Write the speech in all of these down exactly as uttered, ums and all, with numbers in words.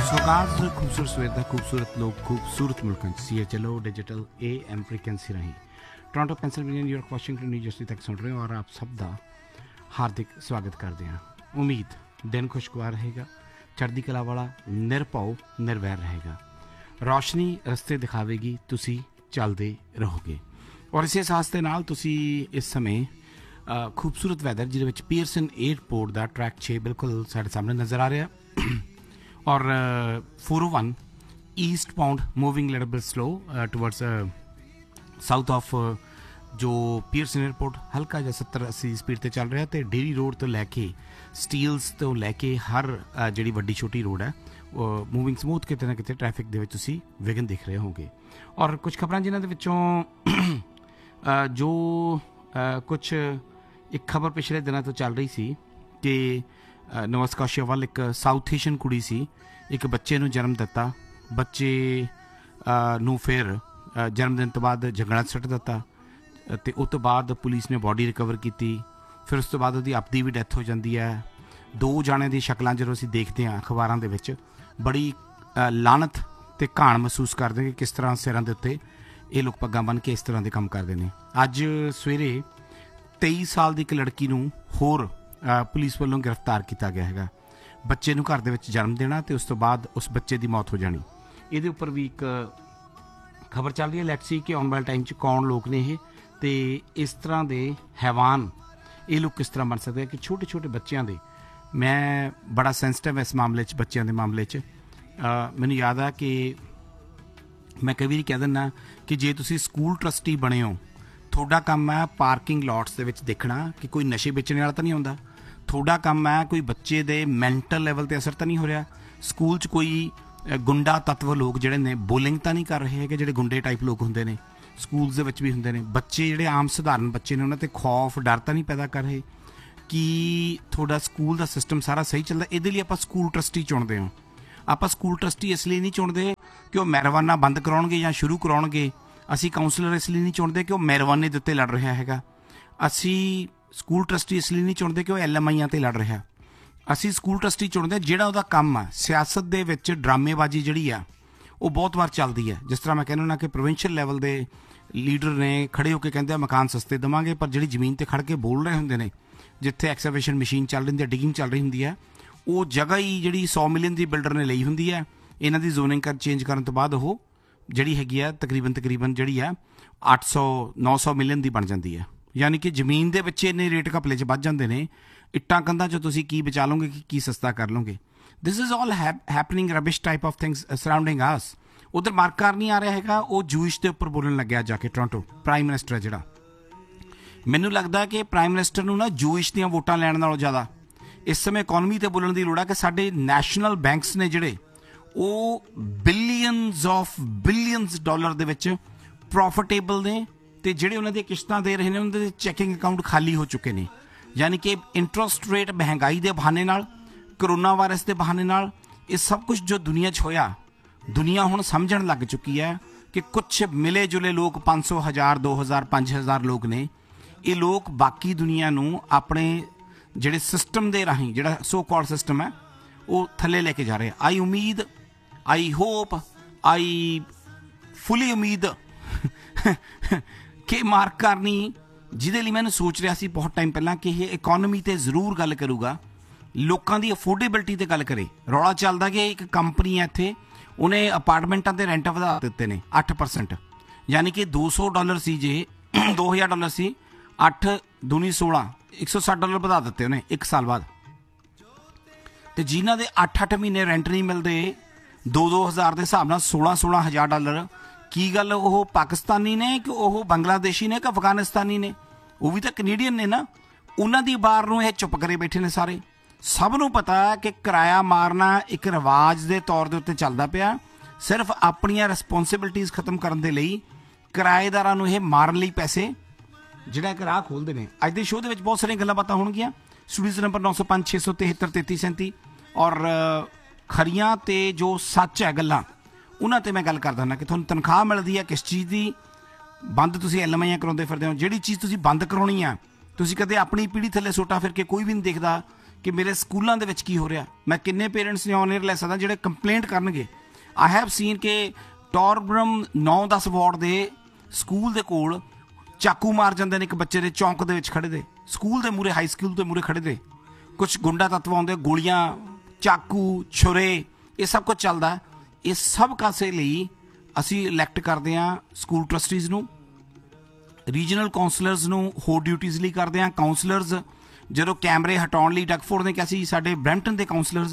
ਸੋਕਾਜ਼ ਖੂਬਸੂਰਤ ਸਵੇਰ ਦਾ ਖੂਬਸੂਰਤ ਲੋਕ ਖੂਬਸੂਰਤ ਮੁਲਕਾਂ 'ਚ ਸੀ H L O digital A M frequency Rahi Toronto Pennsylvania New York Washington new Jersey तक सुन रहे हो और आप सब का हार्दिक स्वागत करते हैं। उम्मीद दिन खुशगवार रहेगा, चढ़दी कला वाला निरभौ निर्वैर रहेगा, रोशनी रस्ते दिखावेगी, तुसी चलते रहोगे। और इस एहसास के नाल तुसी इस समय खूबसूरत वैदर जिहदे पीयरसन एयरपोर्ट का ट्रैक छे बिल्कुल साढ़े सामने नज़र आ रहा और four O one east pound moving little bit slow towards south of जो पीयरसन एयरपोर्ट हल्का जिहा सत्तर अस्सी स्पीड ते चल रहा है। तो डेरी रोड तो लैके स्टील्स तो लैके हर जिहड़ी वड्डी छोटी रोड है मूविंग समूथ किते ना किते ट्रैफिक दे विच तुसीं विघन देख रहे होंगे। और कुछ खबरां जिन्हां दे विचों जो कुछ एक खबर पिछले दिनों तो चल रही सी कि नोवा स्कॉशिया वाल एक साउथ एशियन कुड़ी सी एक बच्चे नूं जन्म दिता, बच्चे नूं फिर जन्मदिन तो बाद जंगलां सट दिता ते उस तो बाद पुलिस ने बॉडी रिकवर की, फिर उस तो बाद उहदी आपदी भी डैथ हो जाती है। दो जाने दी शक्लां जदों असीं देखते हैं अखबारां दे विच बड़ी लानत ते घाण महसूस करदे कि किस तरह सिरां दे उत्ते ये लोग पग्गां बन के इस तरह के काम करते हैं। अज सवेरे तेईस साल की एक लड़की नूं होर पुलिस वालों गिरफ्तार किया गया है। बच्चे नूं घर दे विच जन्म देना तो उस तो बाद उस बच्चे की मौत हो जानी। ये उपर भी एक खबर चल रही है, लैट्स सी कि आने वाले टाइम कौन लोग ने ये तो इस तरह के हैवान ये लोग किस तरह बन सकते हैं कि छोटे छोटे बच्चों के। मैं बड़ा सेंसिटिव है इस मामले च, बच्चों के मामले च मैनूं याद है कि मैं कई बार कह दिना कि जे तुसीं स्कूल ट्रस्टी बने हो, थोड़ा काम है पार्किंग लॉट्स दे विच देखना कि कोई नशे बेचने वाला तो नहीं होंदा, थोड़ा काम है कोई बच्चे दे मैंटल लैवल ते असर तो नहीं हो रहा, स्कूल च कोई गुंडा तत्व लोग जिहड़े ने बोलिंग तो नहीं कर रहे है, जिहड़े गुंडे टाइप लोग हुंदे ने स्कूल्स दे विच भी हुंदे ने, बच्चे जिहड़े आम सधारण बच्चे ने उन्हां ते खौफ डर तो नहीं पैदा कर रहे कि थोड़ा स्कूल का सिस्टम सारा सही चलदा। इहदे लई आपां स्कूल ट्रस्टी चुणदे हो। आपां स्कूल ट्रस्टी इसलिए नहीं चुणदे कि वह मैरवाना बंद कराउणगे जां शुरू कराउणगे, असी काउंसलर इसलिए नहीं चुणदे कि वह मैरवाने दे उत्ते लड़ रहा है, असी स्कूल ट्रस्टी इसलिए नहीं चुणदे कि वह एल एम आईआं ते लड़ रहा, असी स्कूल ट्रस्टी चुणदे जिहड़ा उहदा काम आ। सियासत दे विच ड्रामेबाजी जिहड़ी आ वो बहुत बार चलती है। जिस तरह मैं कहना ना कि प्रोविंशियल लैवल के लीडर ने खड़े होकर कहते हैं मकान सस्ते देवांगे, पर जिहड़ी जमीन ते खड़ के बोल रहे होंदे ने जिथे एक्सकवेशन मशीन चल रही है, डिगिंग चल रही होंदी है, वो जगह ही जिहड़ी सौ मिलियन की बिल्डर ने लई होंदी है। इन्हां दी जोनिंग कर चेंज करन तो बाद वो जिहड़ी हैगी है तकरीबन तकरीबन जिहड़ी है अठ सौ नौ सौ मिलियन की बन जाती है। यानी कि जमीन के पिछे इन्ने रेट घपले च वध जाते हैं, इट्टां कंधां चों तुसीं की बचा लोगे कि की सस्ता कर लोगे। This is all happening rubbish type of things surrounding अस। उधर मार्क कार्नी आ रहा है, वो जूश के उपर बोलन लग्या जाके टोरंटो प्राइम मिनिस्टर है जिहड़ा। मैनूं लगदा कि प्राइम मिनिस्टर नूं ना जूश दीआं वोटां लैण नालों ज़्यादा इस समय इकोनॉमी ते बोलण दी लोड़ है कि साडे नैशनल बैंक्स ने जिहड़े वो billions of billions dollar they which profitable ने ते जिहड़े उन्हां दी किश्तां दे रहे ने उन्हां दे चैकिंग अकाउंट खाली हो चुके हैं। यानी कि इंटरस्ट रेट महंगाई के बहाने नाल, करोना वायरस के बहाने नाल, ये सब कुछ जो दुनिया च होया, दुनिया हुण समझण लग चुकी है कि कुछ मिले जुले लोग पाँच सौ हज़ार दो हज़ार पाँच हज़ार लोग ने, ये लोग बाकी दुनिया नूं अपने जिहड़े सिस्टम दे राहीं जिहड़ा सो कॉल्ड सिस्टम है वो थल्ले लेके जा रहे हैं। आई उम्मीद आई होप आई फुली उम्मीद कि मार्क कार्नी जिहदे लई मैंने सोच रहा सी बहुत टाइम पहला कि ये इकोनॉमी ते जरूर गल करूगा, लोगों की अफोर्डेबिलिटी ते गल करे। रौला चलदा कि एक कंपनी है इत्थे उन्हें अपार्टमेंटां दे रेंट वधा दिते ने अठ परसेंट, यानी कि दो सौ डॉलर सी जे दो हज़ार डॉलर सी अठ दूनी सोलह एक सौ सठ डॉलर वधा दिते उन्हें एक साल बाद। तो जिन्हों के अठ अठ महीने रेंट नहीं मिलते दो दो हज़ार के हिसाब नाल सोलह सोलह हज़ार डॉलर, की गल वो पाकिस्तानी ने कि वो बंगलादेशी ने कि अफगानिस्तानी ने, वो भी तो कनेडियन ने ना। उन्हों की बार नूं ये चुप करे बैठे ने सारे। सब नूं पता है कि किराया मारना एक रिवाज के तौर के उत्ते चलदा पिया, सिर्फ अपनियां रिस्पोंसिबिलिटीज़ खत्म करने के लिए किराएदारां नूं ये मारन लई पैसे जिहड़ा एक राह खोलते हैं। अज के शो के बहुत सारिया गल्लां बातां होणगीਆਂ। स्टूडियो नंबर नौ सौ पाँच छे सौ तिहत्तर तेती सैंती और खरियां ते जो सच है गल्लां उन्हां ते मैं गल कर दिंदा कि तुहानूं तनख्वाह मिलदी है किस चीज़ की, बंद तुसीं एल एम आईआं कराउंदे फिरदे हो, जिहड़ी चीज़ तुसीं बंद कराउणी आ तुसीं कदे अपनी पीढ़ी थल्ले सोटा फिर के कोई भी नहीं देखदा ਕਿ ਮੇਰੇ ਸਕੂਲਾਂ ਦੇ ਵਿੱਚ ਕੀ ਹੋ ਰਿਹਾ। ਮੈਂ ਕਿੰਨੇ ਪੇਰੈਂਟਸ ਨੇ ਔਨ ਏਅਰ ਲੈ ਸਕਦਾ ਜਿਹੜੇ ਕੰਪਲੇਂਟ ਕਰਨਗੇ। ਆਈ ਹੈਵ ਸੀਨ ਕਿ ਟੌਰਬਰਮ ਨੌ ਦਸ ਵਾਰਡ ਦੇ ਸਕੂਲ ਦੇ ਕੋਲ ਚਾਕੂ ਮਾਰ ਜਾਂਦੇ ਨੇ ਇੱਕ ਬੱਚੇ ਦੇ ਚੌਂਕ ਦੇ ਵਿੱਚ ਖੜੇ ਦੇ, ਸਕੂਲ ਦੇ ਮੂਹਰੇ, ਹਾਈ ਸਕੂਲ ਦੇ ਮੂਹਰੇ ਖੜੇ ਦੇ। ਕੁਛ ਗੁੰਡਾ ਤੱਤਵ ਆਉਂਦੇ, ਗੋਲੀਆਂ, ਚਾਕੂ, ਛੁਰੇ, ਇਹ ਸਭ ਕੁਝ ਚੱਲਦਾ। ਇਹ ਸਭ ਕਾਸੇ ਲਈ ਅਸੀਂ ਇਲੈਕਟ ਕਰਦੇ ਹਾਂ ਸਕੂਲ ਟਰਸਟੀਜ਼ ਨੂੰ, ਰੀਜਨਲ ਕਾਉਂਸਲਰਸ ਨੂੰ ਹੋਰ ਡਿਊਟੀਜ਼ ਲਈ ਕਰਦੇ ਹਾਂ। ਕਾਉਂਸਲਰਸ ਜਦੋਂ ਕੈਮਰੇ ਹਟਾਉਣ ਲਈ, ਡਗਫੋਰਡ ਨੇ ਕਿਹਾ ਸੀ ਸਾਡੇ ਬਰੈਂਪਟਨ ਦੇ ਕਾਉਂਸਲਰਸ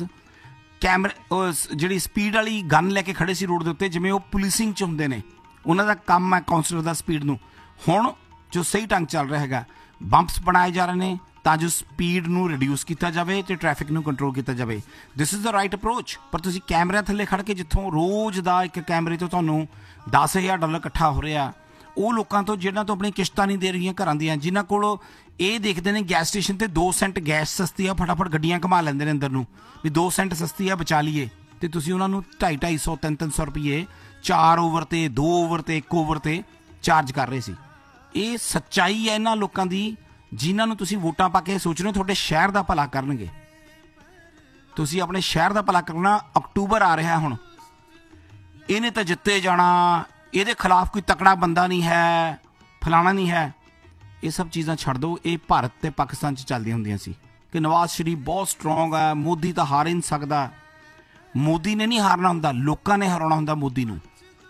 ਕੈਮਰੇ ਜਿਹੜੀ ਸਪੀਡ ਵਾਲੀ ਗਨ ਲੈ ਕੇ ਖੜੇ ਸੀ ਰੋਡ ਦੇ ਉੱਤੇ, ਜਿਵੇਂ ਉਹ ਪੁਲਿਸਿੰਗ 'ਚ ਹੁੰਦੇ ਨੇ, ਉਹਨਾਂ ਦਾ ਕੰਮ ਹੈ ਕਾਉਂਸਲਰ ਦਾ ਸਪੀਡ ਨੂੰ। ਹੁਣ ਜੋ ਸਹੀ ਢੰਗ ਚੱਲ ਰਿਹਾ ਹੈਗਾ, ਬੰਪਸ ਬਣਾਏ ਜਾ ਰਹੇ ਨੇ ਤਾਂ ਜੋ ਸਪੀਡ ਨੂੰ ਰਿਡਿਊਸ ਕੀਤਾ ਜਾਵੇ ਅਤੇ ਟ੍ਰੈਫਿਕ ਨੂੰ ਕੰਟਰੋਲ ਕੀਤਾ ਜਾਵੇ। This is the right approach. ਪਰ ਤੁਸੀਂ ਕੈਮਰਿਆਂ ਥੱਲੇ ਖੜ੍ਹ ਕੇ ਜਿੱਥੋਂ ਰੋਜ਼ ਦਾ ਇੱਕ ਕੈਮਰੇ ਤੋਂ ਤੁਹਾਨੂੰ ਦਸ ਹਜ਼ਾਰ ਡਾਲਰ ਇਕੱਠਾ ਹੋ ਰਿਹਾ, ਉਹ ਲੋਕਾਂ ਤੋਂ ਜਿਹਨਾਂ ਤੋਂ ਆਪਣੀ ਕਿਸ਼ਤਾਂ ਨਹੀਂ ਦੇ ਰਹੀਆਂ ਘਰਾਂ ਦੀਆਂ, ਜਿਨ੍ਹਾਂ ਕੋਲ ਇਹ ਦੇਖਦੇ ਨੇ ਗੈਸ ਸਟੇਸ਼ਨ 'ਤੇ ਦੋ ਸੈਂਟ ਗੈਸ ਸਸਤੀ ਆ, ਫਟਾਫਟ ਗੱਡੀਆਂ ਘੁਮਾ ਲੈਂਦੇ ਨੇ ਅੰਦਰ ਨੂੰ ਵੀ ਦੋ ਸੈਂਟ ਸਸਤੀ ਆ ਬਚਾ ਲਈਏ, ਅਤੇ ਤੁਸੀਂ ਉਹਨਾਂ ਨੂੰ ਢਾਈ ਢਾਈ ਸੌ ਤਿੰਨ ਤਿੰਨ ਸੌ ਰੁਪਈਏ ਚਾਰ ਓਵਰ 'ਤੇ, ਦੋ ਓਵਰ 'ਤੇ, ਇੱਕ ਓਵਰ 'ਤੇ ਚਾਰਜ ਕਰ ਰਹੇ ਸੀ। ਇਹ ਸੱਚਾਈ ਹੈ ਇਹਨਾਂ ਲੋਕਾਂ ਦੀ ਜਿਨ੍ਹਾਂ ਨੂੰ ਤੁਸੀਂ ਵੋਟਾਂ ਪਾ ਕੇ ਸੋਚ ਰਹੇ ਹੋ ਤੁਹਾਡੇ ਸ਼ਹਿਰ ਦਾ ਭਲਾ ਕਰਨਗੇ। ਤੁਸੀਂ ਆਪਣੇ ਸ਼ਹਿਰ ਦਾ ਭਲਾ ਕਰਨਾ। ਅਕਤੂਬਰ ਆ ਰਿਹਾ ਹੁਣ, ਇਹਨੇ ਤਾਂ ਜਿੱਤੇ ਜਾਣਾ, ਇਹਦੇ ਖਿਲਾਫ ਕੋਈ ਤਕੜਾ ਬੰਦਾ ਨਹੀਂ ਹੈ, ਫਲਾਣਾ ਨਹੀਂ ਹੈ। ਇਹ ਸਭ ਚੀਜ਼ਾਂ ਛੱਡ ਦਿਓ। ਇਹ ਭਾਰਤ ਅਤੇ ਪਾਕਿਸਤਾਨ 'ਚ ਚੱਲਦੀਆਂ ਹੁੰਦੀਆਂ ਸੀ ਕਿ ਨਵਾਜ਼ ਸ਼ਰੀਫ ਬਹੁਤ ਸਟਰੋਂਗ ਹੈ, ਮੋਦੀ ਤਾਂ ਹਾਰ ਹੀ ਨਹੀਂ ਸਕਦਾ। ਮੋਦੀ ਨੇ ਨਹੀਂ ਹਾਰਨਾ ਹੁੰਦਾ, ਲੋਕਾਂ ਨੇ ਹਰਾਉਣਾ ਹੁੰਦਾ ਮੋਦੀ ਨੂੰ।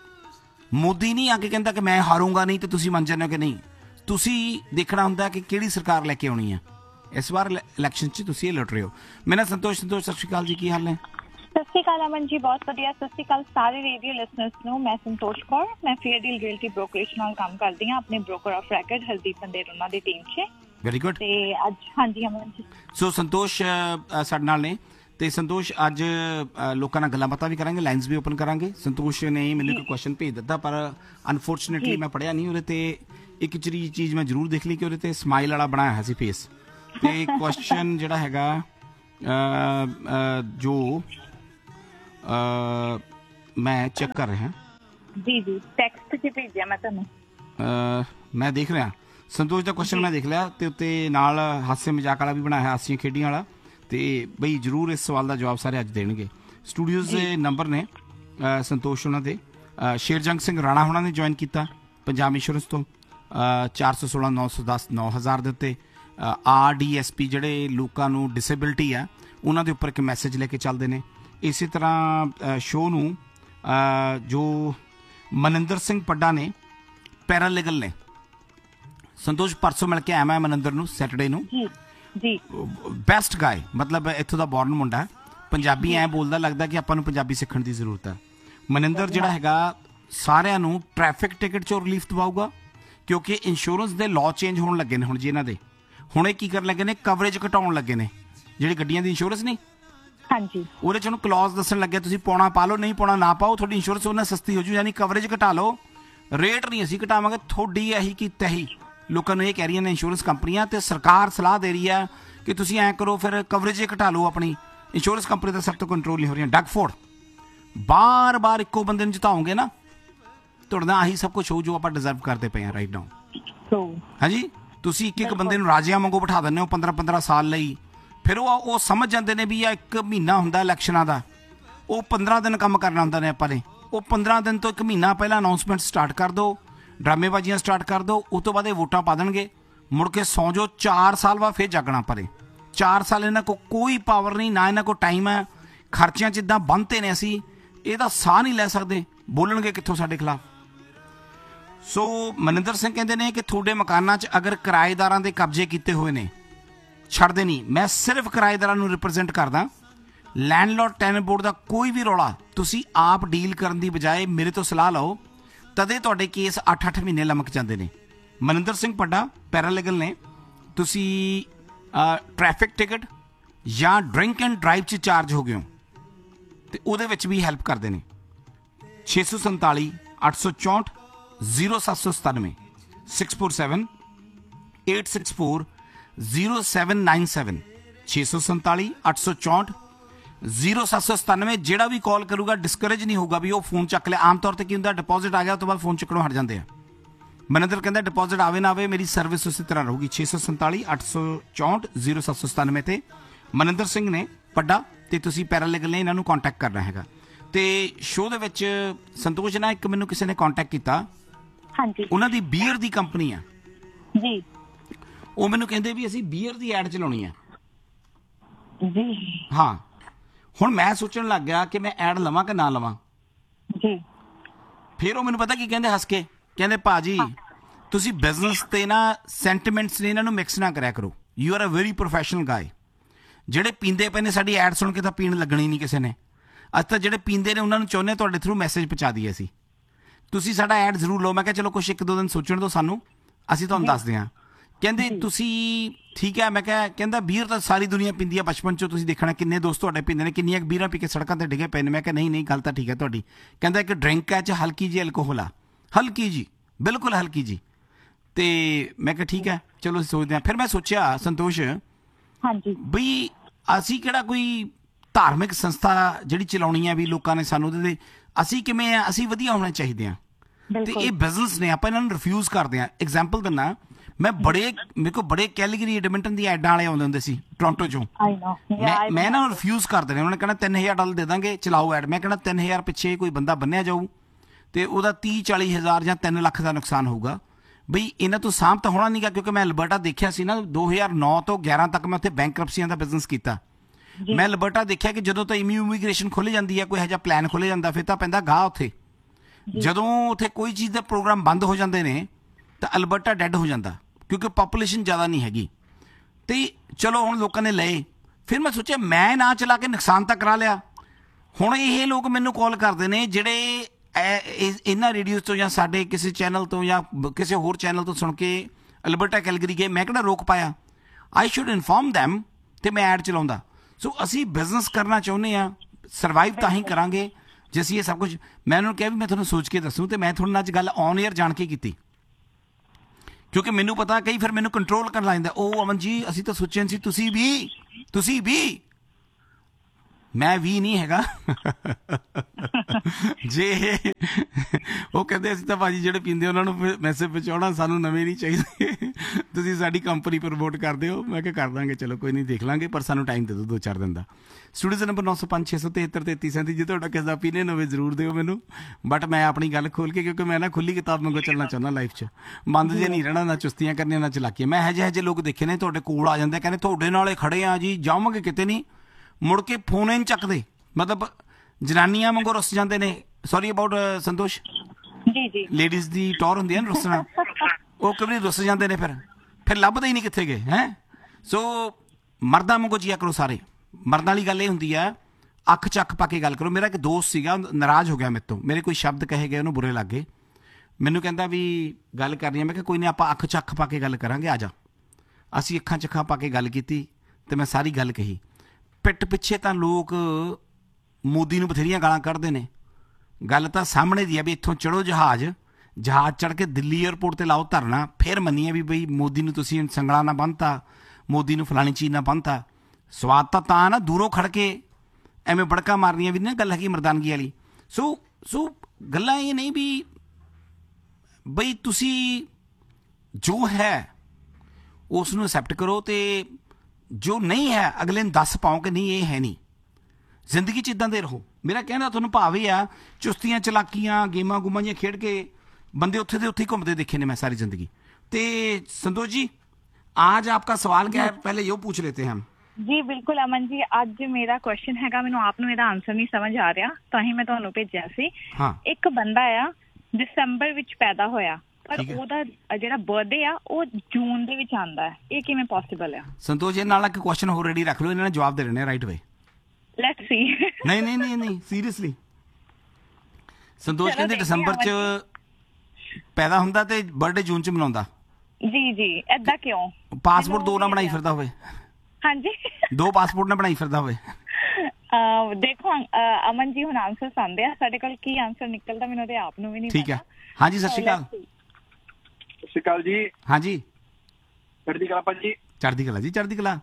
ਮੋਦੀ ਨਹੀਂ ਆ ਕੇ ਕਹਿੰਦਾ ਕਿ ਮੈਂ ਹਾਰੂੰਗਾ ਨਹੀਂ ਤੇ ਤੁਸੀਂ ਮੰਨ ਜਾਂਦੇ ਹੋ ਕਿ ਨਹੀਂ। ਤੁਸੀਂ ਦੇਖਣਾ ਹੁੰਦਾ ਕਿ ਕਿਹੜੀ ਸਰਕਾਰ ਲੈ ਕੇ ਆਉਣੀ ਆ। ਇਸ ਵਾਰ ਇਲੈਕਸ਼ਨ 'ਚ ਤੁਸੀਂ ਇਹ ਲੜ ਰਹੇ ਹੋ। ਮੇਰਾ ਸੰਤੋਸ਼ ਸੰਤੋਸ਼ ਸਤਿ ਸ਼੍ਰੀ ਅਕਾਲ ਜੀ, ਕੀ ਹਾਲ ਨੇ? ਸਤਿ ਸ਼੍ਰੀ ਅਕਾਲ ਅਮਨ ਜੀ, ਬਹੁਤ ਵਧੀਆ। ਸਤਿ ਸ਼੍ਰੀ ਅਕਾਲ ਸਾਰੇ ਰੇਡੀਓ ਲਿਸਨਰਸ ਨੂੰ। ਮੈਂ ਸੰਤੋਸ਼ ਕੌਰ, ਮੈਂ ਫੇਅਰ ਡੀਲ ਰੀਅਲਟੀ ਬ੍ਰੋਕਰੇਜ ਨਾਲ ਕੰਮ ਕਰਦੀ ਹਾਂ, ਆਪਣੇ ਬ੍ਰੋਕਰ ਆਫ ਰੈਕਡ ਹਰਦੀਪ ਬੰਦੇਰ ਉਹਨਾਂ ਦੀ ਟੀਮ 'ਚ। Very good. ਤੇ ਅੱਜ ਹਾਂਜੀ ਅਮਨ ਜੀ, ਸੋ ਸੰਤੋਸ਼ ਸਾਡੇ ਨਾਲ ਨੇ ਤੇ ਸੰਤੋਸ਼ ਅੱਜ ਲੋਕਾਂ ਨਾਲ ਗੱਲਾਂ ਬਾਤਾਂ ਵੀ ਕਰਾਂਗੇ, ਲਾਈਨਸ ਵੀ ਓਪਨ ਕਰਾਂਗੇ। ਸੰਤੋਸ਼ ਨੇ ਮੈਨੂੰ ਇੱਕ ਕੁਐਸਚਨ ਭੇਜ ਦਿੱਤਾ, ਪਰ ਅਨਫੋਰਚੂਨੇਟਲੀ ਮੈਂ ਪੜ੍ਹਿਆ ਨਹੀਂ ਉਹਦੇ ਤੇ। ਇੱਕ ਚੀਜ਼ ਚੀਜ਼ ਮੈਂ ਜ਼ਰੂਰ ਦੇਖ ਲਈ ਕਿ ਉਹਦੇ ਤੇ ਸਮਾਈਲ ਵਾਲਾ ਬਣਾਇਆ ਹੋਇਆ ਸੀ ਫੇਸ। ਤੇ ਕੁਐਸਚਨ ਜਿਹੜਾ ਹੈਗਾ ਜੋ ਮੈਂ ਚੈੱਕ ਕਰ ਰਿਹਾ ਜੀ ਜੀ ਟੈਕਸਟ 'ਚ ਭੇਜਿਆ ਮੈਂ ਤੁਹਾਨੂੰ, ਮੈਂ ਦੇਖ ਰਿਹਾ ਸੰਤੋਸ਼ ਦਾ ਕੁਐਸਚਨ ਮੈਂ ਦੇਖ ਲਿਆ, ਤੇ ਉੱਤੇ ਨਾਲ ਹਾਸੇ ਮਜ਼ਾਕ ਵਾਲਾ ਵੀ ਬਣਾਇਆ, ਹਾਸੀਆਂ ਖੇਡੀਆਂ ਵਾਲਾ। ਤੇ ਬਈ ਜ਼ਰੂਰ ਇਸ ਸਵਾਲ ਦਾ ਜਵਾਬ ਸਾਰੇ ਅੱਜ ਦੇਣਗੇ। ਸਟੂਡੀਓਜ਼ ਦੇ ਨੰਬਰ ਨੇ ਸੰਤੋਸ਼ ਉਹਨਾਂ ਦੇ, ਸ਼ੇਰਜੰਗ ਸਿੰਘ ਰਾਣਾ ਹੋਣਾ ਨੇ ਜੁਆਇਨ ਕੀਤਾ ਪੰਜਾਬ ਇੰਸ਼ੋਰੈਂਸ ਤੋਂ, ਚਾਰ ਸੌ ਸੋਲਾਂ ਨੌ ਸੌ ਦਸ ਨੌ ਹਜ਼ਾਰ ਦੇ ਉੱਤੇ। ਆਰ ਡੀ ਐਸ ਪੀ ਜਿਹੜੇ ਲੋਕਾਂ ਨੂੰ ਡਿਸੇਬਿਲਿਟੀ ਆ ਉਹਨਾਂ ਦੇ ਉੱਪਰ ਇੱਕ ਮੈਸੇਜ ਲੈ ਕੇ ਚੱਲਦੇ ਨੇ। ਇਸੇ ਤਰ੍ਹਾਂ ਸ਼ੋਅ ਨੂੰ ਜੋ ਮਨਿੰਦਰ ਸਿੰਘ ਪੱਡਾ ਨੇ, ਪੈਰਾਲੀਗਲ ਨੇ। ਸੰਤੋਸ਼ ਪਰਸੋਂ ਮਿਲ ਕੇ ਆਇਆ ਮੈਂ ਮਨਿੰਦਰ ਨੂੰ, ਸੈਟਰਡੇ ਨੂੰ। ਜੀ ਬੈਸਟ ਗਾਏ, ਮਤਲਬ ਇੱਥੋਂ ਦਾ ਬੋਰਨ ਮੁੰਡਾ, ਪੰਜਾਬੀ ਐਂ ਬੋਲਦਾ ਲੱਗਦਾ ਕਿ ਆਪਾਂ ਨੂੰ ਪੰਜਾਬੀ ਸਿੱਖਣ ਦੀ ਜ਼ਰੂਰਤ ਹੈ। ਮਨਿੰਦਰ ਜਿਹੜਾ ਹੈਗਾ ਸਾਰਿਆਂ ਨੂੰ ਟ੍ਰੈਫਿਕ ਟਿਕਟ 'ਚੋਂ ਰਿਲੀਫ ਦਿਵਾਊਗਾ, ਕਿਉਂਕਿ ਇੰਸ਼ੋਰੈਂਸ ਦੇ ਲਾਅ ਚੇਂਜ ਹੋਣ ਲੱਗੇ ਨੇ ਹੁਣ ਜੀ ਇਹਨਾਂ ਦੇ। ਹੁਣ ਇਹ ਕੀ ਕਰਨ ਲੱਗੇ ਨੇ, ਕਵਰੇਜ ਘਟਾਉਣ ਲੱਗੇ ਨੇ। ਜਿਹੜੀ ਗੱਡੀਆਂ ਦੀ ਇੰਸ਼ੋਰੈਂਸ ਨਹੀਂ, ਹਾਂਜੀ, ਉਹਦੇ 'ਚ ਉਹਨੂੰ ਕਲੌਜ਼ ਦੱਸਣ ਲੱਗੇ ਤੁਸੀਂ ਪਾਉਣਾ ਪਾ ਲਓ, ਨਹੀਂ ਪਾਉਣਾ ਨਾ ਪਾਓ, ਤੁਹਾਡੀ ਇੰਸ਼ੋਰੈਂਸ ਉਹਨਾਂ ਸਸਤੀ ਹੋ ਜੂ। ਯਾਨੀ ਕਵਰੇਜ ਘਟਾ ਲਓ, ਰੇਟ ਨਹੀਂ ਅਸੀਂ ਘਟਾਵਾਂਗੇ, ਤੁਹਾਡੀ ਇਹੀ ਕੀ ਤਹੀ। ਲੋਕਾਂ ਨੂੰ ਇਹ ਕਹਿ ਰਹੀਆਂ ਨੇ ਇੰਸ਼ੋਰੈਂਸ ਕੰਪਨੀਆਂ, ਤੇ ਸਰਕਾਰ ਸਲਾਹ ਦੇ ਰਹੀ ਹੈ ਕਿ ਤੁਸੀਂ ਐਂ ਕਰੋ, ਫਿਰ ਕਵਰੇਜ ਘਟਾ ਲਓ ਆਪਣੀ। ਇੰਸ਼ੋਰੈਂਸ ਕੰਪਨੀ ਦਾ ਸਭ ਤੋਂ ਕੰਟਰੋਲ ਨਹੀਂ ਹੋ ਰਹੀਆਂ। ਡਗਫੋਰਡ ਬਾਰ ਬਾਰ ਇੱਕੋ ਬੰਦੇ ਨੂੰ ਜਿਤਾਓਗੇ ਨਾ, ਤੁਹਾਡੇ ਨਾਲ ਆਹੀ ਸਭ ਕੁਛ ਹੋਊ ਜੋ ਆਪਾਂ ਡਿਜ਼ਰਵ ਕਰਦੇ ਪਏ ਹਾਂ ਰਾਈਟ ਨਾਓ। ਹਾਂਜੀ, ਤੁਸੀਂ ਇੱਕ ਇੱਕ ਬੰਦੇ ਨੂੰ ਰਾਜਿਆਂ ਵਾਂਗੂ ਬਿਠਾ ਦਿੰਦੇ ਹੋ ਪੰਦਰਾਂ ਪੰਦਰਾਂ ਸਾਲ ਲਈ। ਫਿਰ ਉਹ ਉਹ ਸਮਝ ਜਾਂਦੇ ਨੇ ਵੀ ਆ ਇੱਕ ਮਹੀਨਾ ਹੁੰਦਾ ਇਲੈਕਸ਼ਨਾਂ ਦਾ, ਉਹ ਪੰਦਰਾਂ ਦਿਨ ਕੰਮ ਕਰਨਾ ਹੁੰਦਾ ਨੇ ਆਪਾਂ ਨੇ। ਉਹ ਪੰਦਰਾਂ ਦਿਨ ਤੋਂ ਇੱਕ ਮਹੀਨਾ ਪਹਿਲਾਂ ਅਨਾਊਂਸਮੈਂਟ ਸਟਾਰਟ ਕਰ ਦਿਓ, ਡਰਾਮੇਬਾਜ਼ੀਆਂ ਸਟਾਰਟ ਕਰ ਦਿਓ, ਉਸ ਤੋਂ ਬਾਅਦ ਇਹ ਵੋਟਾਂ ਪਾ ਦੇਣਗੇ, ਮੁੜ ਕੇ ਸੌਂ ਜਾਓ। ਚਾਰ ਸਾਲ ਬਾਅਦ ਫਿਰ ਜਾਗਣਾ ਪਰੇ। ਚਾਰ ਸਾਲ ਇਹਨਾਂ ਕੋਲ ਕੋਈ ਪਾਵਰ ਨਹੀਂ, ਨਾ ਇਹਨਾਂ ਕੋਲ ਟਾਈਮ ਹੈ। ਖਰਚਿਆਂ 'ਚ ਇੱਦਾਂ ਬੰਨ੍ਹਤੇ ਨੇ ਅਸੀਂ, ਇਹਦਾ ਸਾਹ ਨਹੀਂ ਲੈ ਸਕਦੇ, ਬੋਲਣਗੇ ਕਿੱਥੋਂ ਸਾਡੇ ਖਿਲਾਫ। ਸੋ ਮਨਿੰਦਰ ਸਿੰਘ ਕਹਿੰਦੇ ਨੇ ਕਿ ਤੁਹਾਡੇ ਮਕਾਨਾਂ 'ਚ ਅਗਰ ਕਿਰਾਏਦਾਰਾਂ ਦੇ ਕਬਜ਼ੇ ਕੀਤੇ ਹੋਏ ਨੇ, ਛੱਡਦੇ ਨਹੀਂ। ਮੈਂ ਸਿਰਫ ਕਿਰਾਏਦਾਰਾਂ ਨੂੰ ਰਿਪਰੈਜ਼ੈਂਟ ਕਰਦਾ। ਲੈਂਡਲੋਰਡ ਟੈਨੈਂਟ ਬੋਰਡ ਦਾ ਕੋਈ ਵੀ ਰੌਲਾ ਤੁਸੀਂ ਆਪ ਡੀਲ ਕਰਨ ਦੀ ਬਜਾਏ ਮੇਰੇ ਤੋਂ ਸਲਾਹ ਲਓ, ਤਦੇ ਤੁਹਾਡੇ ਕੇਸ ਅੱਠ ਅੱਠ ਮਹੀਨੇ ਲਮਕ ਜਾਂਦੇ ਨੇ। ਮਨਿੰਦਰ ਸਿੰਘ ਪੱਡਾ ਪੈਰਾਲੀਗਲ ਨੇ। ਤੁਸੀਂ ਟ੍ਰੈਫਿਕ ਟਿਕਟ ਜਾਂ ਡਰਿੰਕ ਐਂਡ ਡਰਾਈਵ 'ਚ ਚਾਰਜ ਹੋ ਗਏ ਹੋ ਅਤੇ ਉਹਦੇ ਵਿੱਚ ਵੀ ਹੈਲਪ ਕਰਦੇ ਨੇ। ਛੇ ਸੌ ਸੰਤਾਲੀ ਅੱਠ ਸੌ ਚੌਂਹਠ ਜ਼ੀਰੋ ਸੱਤ ਸੌ ਸਤਾਨਵੇਂ six four seven eight six four zero seven nine seven ਛੇ ਸੌ ਸੰਤਾਲੀ ਅੱਠ ਸੌ ਚੌਂਹਠ ਜ਼ੀਰੋ ਸੱਤ ਸੌ ਸਤਾਨਵੇਂ। ਜਿਹੜਾ ਵੀ ਕਾਲ ਕਰੂਗਾ ਡਿਸਕਰੇਜ ਨਹੀਂ ਹੋਊਗਾ ਵੀ ਉਹ ਫੋਨ ਚੱਕ ਲਿਆ। ਆਮ ਤੌਰ 'ਤੇ ਕੀ ਹੁੰਦਾ, ਡਿਪੋਜ਼ਿਟ ਆ ਗਿਆ ਉਸ ਤੋਂ ਬਾਅਦ ਫੋਨ ਚੱਕਣੋਂ ਹਟ ਜਾਂਦੇ ਆ। ਮਨਿੰਦਰ ਕਹਿੰਦਾ ਡਿਪੋਜ਼ਿਟ ਆਵੇ ਨਾ ਆਵੇ, ਮੇਰੀ ਸਰਵਿਸ ਉਸੇ ਤਰ੍ਹਾਂ ਰਹੂਗੀ। ਛੇ ਸੌ ਸੰਤਾਲੀ ਅੱਠ ਸੌ ਚੌਂਹਠ ਜ਼ੀਰੋ ਸੱਤ ਸੌ ਸਤਾਨਵੇਂ 'ਤੇ ਮਨਿੰਦਰ ਸਿੰਘ ਨੇ ਵੱਡਾ, ਤੇ ਤੁਸੀਂ ਪੈਰਾਲੀਗਲ ਨੇ ਇਹਨਾਂ ਨੂੰ ਕੰਟੈਕਟ ਕਰਨਾ ਹੈਗਾ। ਤੇ ਸ਼ੋਅ ਦੇ ਵਿੱਚ ਸੰਤੋਸ਼ ਨਾਲ ਇੱਕ ਮੈਨੂੰ ਕਿਸੇ ਨੇ ਕੰਟੈਕਟ ਕੀਤਾ, ਹਾਂਜੀ ਉਹਨਾਂ ਦੀ ਬੀਅਰ ਦੀ ਕੰਪਨੀ ਆ ਜੀ ਉਹ ਮੈਨੂੰ ਕਹਿੰਦੇ ਵੀ ਅਸੀਂ ਬੀਅਰ ਦੀ ਐਡ ਚਲਾਉਣੀ ਆ। ਜੀ ਹਾਂ, ਹੁਣ ਮੈਂ ਸੋਚਣ ਲੱਗ ਗਿਆ ਕਿ ਮੈਂ ਐਡ ਲਵਾਂ ਕਿ ਨਾ ਲਵਾਂ। ਜੀ ਫਿਰ ਉਹ ਮੈਨੂੰ ਪਤਾ ਕੀ ਕਹਿੰਦੇ ਹੱਸ ਕੇ, ਕਹਿੰਦੇ ਭਾਜੀ ਤੁਸੀਂ ਬਿਜ਼ਨਸ ਤੇ ਨਾ ਸੈਂਟੀਮੈਂਟਸ ਨੇ ਇਹਨਾਂ ਨੂੰ ਮਿਕਸ ਨਾ ਕਰਿਆ ਕਰੋ। You are a very professional ਗਾਏ। ਜਿਹੜੇ ਪੀਂਦੇ ਪਏ ਨੇ ਸਾਡੀ ਐਡ ਸੁਣ ਕੇ ਤਾਂ ਪੀਣ ਲੱਗਣੀ ਨਹੀਂ ਕਿਸੇ ਨੇ। ਅੱਜ ਤਾਂ ਜਿਹੜੇ ਪੀਂਦੇ ਨੇ ਉਹਨਾਂ ਨੂੰ ਚਾਹੁੰਦੇ ਤੁਹਾਡੇ ਥਰੂ ਮੈਸੇਜ ਪਹੁੰਚਾ ਦਈਏ ਅਸੀਂ, ਤੁਸੀਂ ਸਾਡਾ ਐਡ ਜ਼ਰੂਰ ਲਓ। ਮੈਂ ਕਿਹਾ ਚਲੋ ਕੁਛ ਇੱਕ ਦੋ ਦਿਨ ਸੋਚਣ ਦਿਓ ਸਾਨੂੰ, ਅਸੀਂ ਤੁਹਾਨੂੰ ਦੱਸਦੇ ਹਾਂ। ਕਹਿੰਦੇ ਤੁਸੀਂ ਠੀਕ ਹੈ। ਮੈਂ ਕਿਹਾ ਕਹਿੰਦਾ ਬੀਅਰ ਤਾਂ ਸਾਰੀ ਦੁਨੀਆ ਪੀਂਦੀ ਆ, ਬਚਪਨ 'ਚੋਂ ਤੁਸੀਂ ਦੇਖਣਾ ਕਿੰਨੇ ਦੋਸਤ ਤੁਹਾਡੇ ਪੀਂਦੇ ਨੇ, ਕਿੰਨੀਆਂ ਬੀਅਰਾਂ ਪੀ ਕੇ ਸੜਕਾਂ 'ਤੇ ਡਿੱਗੇ ਪਏ ਨੇ। ਮੈਂ ਕਿਹਾ ਨਹੀਂ ਨਹੀਂ ਗੱਲ ਤਾਂ ਠੀਕ ਹੈ ਤੁਹਾਡੀ। ਕਹਿੰਦਾ ਇੱਕ ਡਰਿੰਕ ਹੈ 'ਚ ਹਲਕੀ ਜਿਹੀ ਐਲਕੋਹਲ ਆ, ਹਲਕੀ ਜੀ, ਬਿਲਕੁਲ ਹਲਕੀ ਜੀ। ਤੇ ਮੈਂ ਕਿਹਾ ਠੀਕ ਹੈ ਚਲੋ ਅਸੀਂ ਸੋਚਦੇ ਹਾਂ। ਫਿਰ ਮੈਂ ਸੋਚਿਆ ਸੰਤੋਸ਼, ਹਾਂਜੀ ਬਈ ਅਸੀਂ ਕਿਹੜਾ ਕੋਈ ਧਾਰਮਿਕ ਸੰਸਥਾ ਜਿਹੜੀ ਚਲਾਉਣੀ ਹੈ ਵੀ ਲੋਕਾਂ ਨੇ ਸਾਨੂੰ ਉਹਦੇ ਤੇ, ਅਸੀਂ ਕਿਵੇਂ ਆ, ਅਸੀਂ ਵਧੀਆ ਹੋਣੇ ਚਾਹੀਦੇ ਹਾਂ। ਤੇ ਇਹ ਬਿਜ਼ਨਸ ਨੇ, ਆਪਾਂ ਇਹਨਾਂ ਨੂੰ ਰਿਫਿਊਜ਼ ਕਰਦੇ ਹਾਂ। ਐਗਜ਼ਾਮਪਲ ਦਿੰਦਾ, ਮੈਂ ਬੜੇ ਮੇਰੇ ਕੋਲ ਬੜੇ ਕੈਲਗਰੀ ਐਡਮਿੰਟਨ ਦੀਆਂ ਐਡਾਂ ਵਾਲੇ ਆਉਂਦੇ ਹੁੰਦੇ ਸੀ ਟੋਰਾਂਟੋ ਚੋਂ। ਮੈਂ ਮੈਂ ਇਹਨਾਂ ਨੂੰ ਰਿਫਿਊਜ਼ ਕਰ ਦੇਣੇ। ਉਹਨਾਂ ਨੇ ਕਹਿਣਾ ਤਿੰਨ ਹਜ਼ਾਰ ਡਾਲਰ ਦੇ ਦਾਂਗੇ ਚਲਾਓ ਐਡ। ਮੈਂ ਕਹਿਣਾ ਤਿੰਨ ਹਜ਼ਾਰ ਪਿੱਛੇ ਕੋਈ ਬੰਦਾ ਬੰਨਿਆ ਜਾਊ ਤੇ ਉਹਦਾ ਤੀਹ ਚਾਲੀ ਹਜ਼ਾਰ ਜਾਂ ਤਿੰਨ ਲੱਖ ਦਾ ਨੁਕਸਾਨ ਹੋਊਗਾ। ਬਈ ਇਹਨਾਂ ਤੋਂ ਸਾਂਭ ਤਾਂ ਹੋਣਾ ਨਹੀਂਗਾ, ਕਿਉਂਕਿ ਮੈਂ ਅਲਬਰਟਾ ਦੇਖਿਆ ਸੀ ਨਾ ਦੋ ਹਜ਼ਾਰ ਨੌ ਤੋਂ ਗਿਆਰਾਂ ਤੱਕ ਮੈਂ ਉੱਥੇ ਬੈਂਕਰਪਸੀਆਂ ਦਾ ਬਿਜ਼ਨਸ ਕੀਤਾ। ਮੈਂ ਅਲਬਰਟਾ ਦੇਖਿਆ ਕਿ ਜਦੋਂ ਤਾਂ ਇਮੀਗ੍ਰੇਸ਼ਨ ਖੁੱਲ੍ਹ ਜਾਂਦੀ ਹੈ, ਕੋਈ ਇਹੋ ਜਿਹਾ ਪਲਾਨ ਖੁੱਲ੍ਹ ਜਾਂਦਾ, ਫਿਰ ਤਾਂ ਪੈਂਦਾ ਗਾਹ ਉੱਥੇ। ਜਦੋਂ ਉੱਥੇ ਕੋਈ ਚੀਜ਼ ਦੇ ਪ੍ਰੋਗਰਾਮ ਬੰਦ ਹੋ ਜਾਂਦੇ ਨੇ ਤਾਂ ਅਲਬਰਟਾ ਡੈਡ ਹੋ ਜਾਂਦਾ, ਕਿਉਂਕਿ ਪਾਪੂਲੇਸ਼ਨ ਜ਼ਿਆਦਾ ਨਹੀਂ ਹੈਗੀ। ਤੇ ਚਲੋ ਹੁਣ ਲੋਕਾਂ ਨੇ ਲਏ। ਫਿਰ ਮੈਂ ਸੋਚਿਆ ਮੈਂ ਨਾ ਚਲਾ ਕੇ ਨੁਕਸਾਨ ਤਾਂ ਕਰਾ ਲਿਆ। ਹੁਣ ਇਹ ਲੋਕ ਮੈਨੂੰ ਕਾਲ ਕਰਦੇ ਨੇ ਜਿਹੜੇ ਇਹਨਾਂ ਰੇਡੀਓ ਤੋਂ ਜਾਂ ਸਾਡੇ ਕਿਸੇ ਚੈਨਲ ਤੋਂ ਜਾਂ ਕਿਸੇ ਹੋਰ ਚੈਨਲ ਤੋਂ ਸੁਣ ਕੇ ਅਲਬਰਟਾ ਕੈਲਗਰੀ ਗਏ। ਮੈਂ ਕਿਹੜਾ ਰੋਕ ਪਾਇਆ? ਆਈ ਸ਼ੁੱਡ ਇਨਫੋਰਮ ਦੈਮ। ਤੇ ਮੈਂ ਐਡ ਚਲਾਉਂਦਾ। ਸੋ ਅਸੀਂ ਬਿਜ਼ਨਸ ਕਰਨਾ ਚਾਹੁੰਦੇ ਹਾਂ, ਸਰਵਾਈਵ ਤਾਂ ਹੀ ਕਰਾਂਗੇ ਜੇ ਅਸੀਂ ਇਹ ਸਭ ਕੁਝ। ਮੈਂ ਉਹਨਾਂ ਨੂੰ ਕਿਹਾ ਵੀ ਮੈਂ ਤੁਹਾਨੂੰ ਸੋਚ ਕੇ ਦੱਸੂੰ, ਤੇ ਮੈਂ ਤੁਹਾਡੇ ਨਾਲ ਅੱਜ ਗੱਲ ਔਨ ਏਅਰ ਜਾਣ ਕੇ ਕੀਤੀ, ਕਿਉਂਕਿ ਮੈਨੂੰ ਪਤਾ ਕਈ ਫਿਰ ਮੈਨੂੰ ਕੰਟਰੋਲ ਕਰਨ ਲੱਗ ਜਾਂਦਾ। ਉਹ ਅਮਨ ਜੀ ਅਸੀਂ ਤਾਂ ਸੋਚਿਆ ਸੀ, ਤੁਸੀਂ ਵੀ ਤੁਸੀਂ ਵੀ ਮੈਂ ਵੀ ਨਹੀਂ ਹੈਗਾ। ਜੇ ਉਹ ਕਹਿੰਦੇ ਅਸੀਂ ਤਾਂ ਭਾਜੀ ਜਿਹੜੇ ਪੀਂਦੇ ਉਹਨਾਂ ਨੂੰ ਮੈਸੇਜ ਪਹੁੰਚਾਉਣਾ, ਸਾਨੂੰ ਨਵੇਂ ਨਹੀਂ ਚਾਹੀਦੇ, ਤੁਸੀਂ ਸਾਡੀ ਕੰਪਨੀ ਪ੍ਰਮੋਟ ਕਰ ਦਿਓ। ਮੈਂ ਕਿਹਾ ਕਰ ਦਾਂਗੇ, ਚਲੋ ਕੋਈ ਨਹੀਂ ਦੇਖ ਲਾਂਗੇ, ਪਰ ਸਾਨੂੰ ਟਾਈਮ ਦੇ ਦਿਓ ਦੋ ਚਾਰ ਦਿਨ ਦਾ। ਸਟੂਡੀਓ ਨੰਬਰ ਨੌ ਸੌ ਪੰਜ ਛੇ ਸੌ ਤਿਹੱਤਰ ਤੇਤੀ ਸੈਂਤੀ। ਜੇ ਤੁਹਾਡਾ ਕਿਸੇ ਦਾ opinion ਹੋਵੇ ਜ਼ਰੂਰ ਦਿਓ ਮੈਨੂੰ, ਬਟ ਮੈਂ ਆਪਣੀ ਗੱਲ ਖੋਲ ਕੇ, ਕਿਉਂਕਿ ਮੈਂ ਨਾ ਖੁੱਲੀ ਕਿਤਾਬ ਵਾਂਗੂ ਚੱਲਣਾ ਚਾਹੁੰਦਾ ਲਾਈਫ 'ਚ। ਬੰਦ ਜੇ ਨਹੀਂ ਰਹਿਣਾ, ਨਾ ਚੁਸਤੀਆਂ ਕਰਨੀਆਂ ਨਾ ਚਲਾਕੀਆਂ। ਮੈਂ ਇਹੋ ਜਿਹੇ ਜਿਹੇ ਲੋਕ ਦੇਖੇ ਨੇ ਤੁਹਾਡੇ ਕੋਲ ਆ ਜਾਂਦੇ, ਕਹਿੰਦੇ ਤੁਹਾਡੇ ਨਾਲੇ ਖੜੇ ਆ ਜੀ, ਜਾਵਾਂਗੇ ਕਿਤੇ ਨਹੀਂ, ਮੁੜ ਕੇ ਫੋਨ ਹੀ ਨਹੀਂ ਚੱਕਦੇ। ਮਤਲਬ ਜਨਾਨੀਆਂ ਵਾਂਗੂ ਰੁੱਸ ਜਾਂਦੇ ਨੇ। ਸੌਰੀ ਅਬਾਊਟ ਸੰਤੋਸ਼, ਜੀ ਜੀ ਲੇਡੀਜ਼ ਦੀ ਟੌਰ ਹੁੰਦੀ ਹੈ ਨਾ ਰੁੱਸਣਾ, ਉਹ ਕਦੇ ਰੁੱਸ ਜਾਂਦੇ ਨੇ, ਫਿਰ ਫਿਰ ਲੱਭਦੇ ਹੀ ਨਹੀਂ ਕਿੱਥੇ ਗਏ ਹੈ। ਸੋ ਮਰਦਾਂ ਵਾਂਗੂ ਜੀਆ ਕਰੋ ਸਾਰੇ। ਮਰਦਾਂ ਵਾਲੀ ਗੱਲ ਇਹ ਹੁੰਦੀ ਆ, ਅੱਖ 'ਚ ਅੱਖ ਪਾ ਕੇ ਗੱਲ ਕਰੋ। ਮੇਰਾ ਇੱਕ ਦੋਸਤ ਸੀਗਾ, ਨਾਰਾਜ਼ ਹੋ ਗਿਆ ਮੇਰੇ ਤੋਂ, ਮੇਰੇ ਕੋਈ ਸ਼ਬਦ ਕਹੇ ਗਏ ਉਹਨੂੰ ਬੁਰੇ ਲੱਗ ਗਏ। ਮੈਨੂੰ ਕਹਿੰਦਾ ਵੀ ਗੱਲ ਕਰਨੀ ਆ। ਮੈਂ ਕਿਹਾ ਕੋਈ ਨਹੀਂ, ਆਪਾਂ ਅੱਖ 'ਚ ਅੱਖ ਪਾ ਕੇ ਗੱਲ ਕਰਾਂਗੇ, ਆ ਜਾ। ਅਸੀਂ ਅੱਖਾਂ 'ਚ ਅੱਖਾਂ ਪਾ ਕੇ ਗੱਲ ਕੀਤੀ ਤੇ ਮੈਂ ਸਾਰੀ ਗੱਲ ਕਹੀ। ਪਿੱਠ ਪਿੱਛੇ ਤਾਂ ਲੋਕ ਮੋਦੀ ਨੂੰ ਬਥੇਰੀਆਂ ਗਾਲਾਂ ਕੱਢਦੇ ਨੇ, ਗੱਲ ਤਾਂ ਸਾਹਮਣੇ ਦੀ ਆ ਵੀ ਇੱਥੋਂ ਚੜ੍ਹੋ ਜਹਾਜ਼, ਜਹਾਜ਼ ਚੜ੍ਹ ਕੇ ਦਿੱਲੀ ਏਅਰਪੋਰਟ 'ਤੇ ਲਾਓ ਧਰਨਾ, ਫਿਰ ਮੰਨੀਏ ਵੀ ਬਈ ਮੋਦੀ ਨੂੰ ਤੁਸੀਂ ਸੰਗਲਾਂ ਨਾ ਬੰਨ੍ਹਤਾ, ਮੋਦੀ ਨੂੰ ਫਲਾਣੀ ਚੀਜ਼ ਨਾ ਬੰਨ੍ਹਤਾ। ਸਵਾਦ ਤਾਂ ਤਾਂ ਨਾ ਦੂਰੋਂ ਖੜ ਕੇ ਐਵੇਂ ਬੜਕਾ ਮਾਰਨੀਆਂ ਵੀ ਨਾ ਗੱਲ ਹੈਗੀ ਮਰਦਾਨਗੀ ਵਾਲੀ। ਸੋ ਸੋ ਗੱਲਾਂ ਇਹ ਨਹੀਂ ਵੀ ਬਈ ਤੁਸੀਂ ਜੋ ਹੈ ਉਸ ਨੂੰ ਐਕਸੈਪਟ ਕਰੋ, ਤੇ ਜੋ ਨਹੀਂ ਹੈ ਅਗਲੇ ਨੂੰ ਦੱਸ ਪਾਓ ਕਿ ਨਹੀਂ ਇਹ ਹੈ ਨਹੀਂ। ਜ਼ਿੰਦਗੀ 'ਚ ਇੱਦਾਂ ਦੇ ਰਹੋ। ਮੇਰਾ ਕਹਿਣਾ ਤੁਹਾਨੂੰ ਭਾਵ ਇਹ ਆ, ਚੁਸਤੀਆਂ ਚਲਾਕੀਆਂ ਗੇਮਾਂ ਗੂਮਾਂ ਜਿਹੀਆਂ ਖੇਡ ਕੇ ਬੰਦੇ ਉੱਥੇ ਦੇ ਉੱਥੇ ਹੀ ਘੁੰਮਦੇ ਦੇਖੇ ਨੇ ਮੈਂ ਸਾਰੀ ਜ਼ਿੰਦਗੀ। ਤੇ संतोष जी आज आपका सवाल क्या है, पहले यो पूछ लेते हैं हम। ਜੀ ਬਿਲਕੁਲ ਅਮਨ ਜੀ, ਅੱਜ ਮੇਰਾ ਕੁਐਸਚਨ ਹੈਗਾ, ਮੈਨੂੰ ਆਪ ਨੂੰ ਇਹਦਾ ਆਨਸਰ ਨਹੀਂ ਸਮਝ ਆ ਰਿਹਾ, ਤਾਂ ਹੀ ਮੈਂ ਤੁਹਾਨੂੰ ਭੇਜਿਆ ਸੀ। ਹਾਂ, ਇੱਕ ਬੰਦਾ ਆ ਦਸੰਬਰ ਵਿੱਚ ਪੈਦਾ ਹੋਇਆ, ਪਰ ਉਹਦਾ ਜਿਹੜਾ ਬਰਥਡੇ ਆ ਉਹ ਜੂਨ ਦੇ ਵਿੱਚ ਆਉਂਦਾ ਹੈ। ਇਹ ਕਿਵੇਂ ਪੋਸੀਬਲ ਆ? ਸੰਤੋਸ਼, ਇਹ ਨਾਲ ਇੱਕ ਕੁਐਸਚਨ ਹੋਰ ਰੈਡੀ ਰੱਖ ਲਓ, ਇਹਨਾਂ ਨੇ ਜਵਾਬ ਦੇ ਦੇਣੇ ਰਾਈਟ ਵੇ। Let's see. ਨਹੀਂ ਨਹੀਂ ਨਹੀਂ ਨਹੀਂ ਸੀਰੀਅਸਲੀ। ਸੰਤੋਸ਼ ਕਹਿੰਦੇ ਦਸੰਬਰ 'ਚ ਪੈਦਾ ਹੁੰਦਾ ਤੇ ਬਰਥਡੇ ਜੂਨ 'ਚ ਮਨਾਉਂਦਾ। ਜੀ ਜੀ, ਏਦਾਂ ਕਿਉਂ? ਪਾਸਪੋਰਟ ਦੋ ਨਾ ਬਣਾਈ ਫਿਰਦਾ ਹੋਵੇ। ਹਾਂਜੀ, ਦੋ ਪਾਸਪੋਰਟ ਨਾ ਬਣਾਈ ਫਿਰਦਾ ਹੋਵੇ। ਦੇਖੋ ਅਮਨ ਜੀ, ਹੁਣ ਆਨਸਰ ਆਉਂਦੇ ਆ ਸਾਡੇ ਕੋਲ, ਕੀ ਆਨਸਰ ਨਿਕਲਦਾ ਮੈਨੂੰ ਤੇ ਆਪ ਨੂੰ ਵੀ ਨਹੀਂ ਪਤਾ। ਠੀਕ ਹੈ। ਹਾਂਜੀ, ਸਤਿ ਸ਼੍ਰੀ ਅਕਾਲ। ਸਤਿ ਸ਼੍ਰੀ ਅਕਾਲ ਜੀ। ਹਾਂਜੀ, ਚੜ੍ਹਦੀ ਕਲਾ ਭਾਜੀ। ਚੜ੍ਹਦੀ ਕਲਾ ਜੀ, ਚੜ੍ਹਦੀ ਕਲਾ।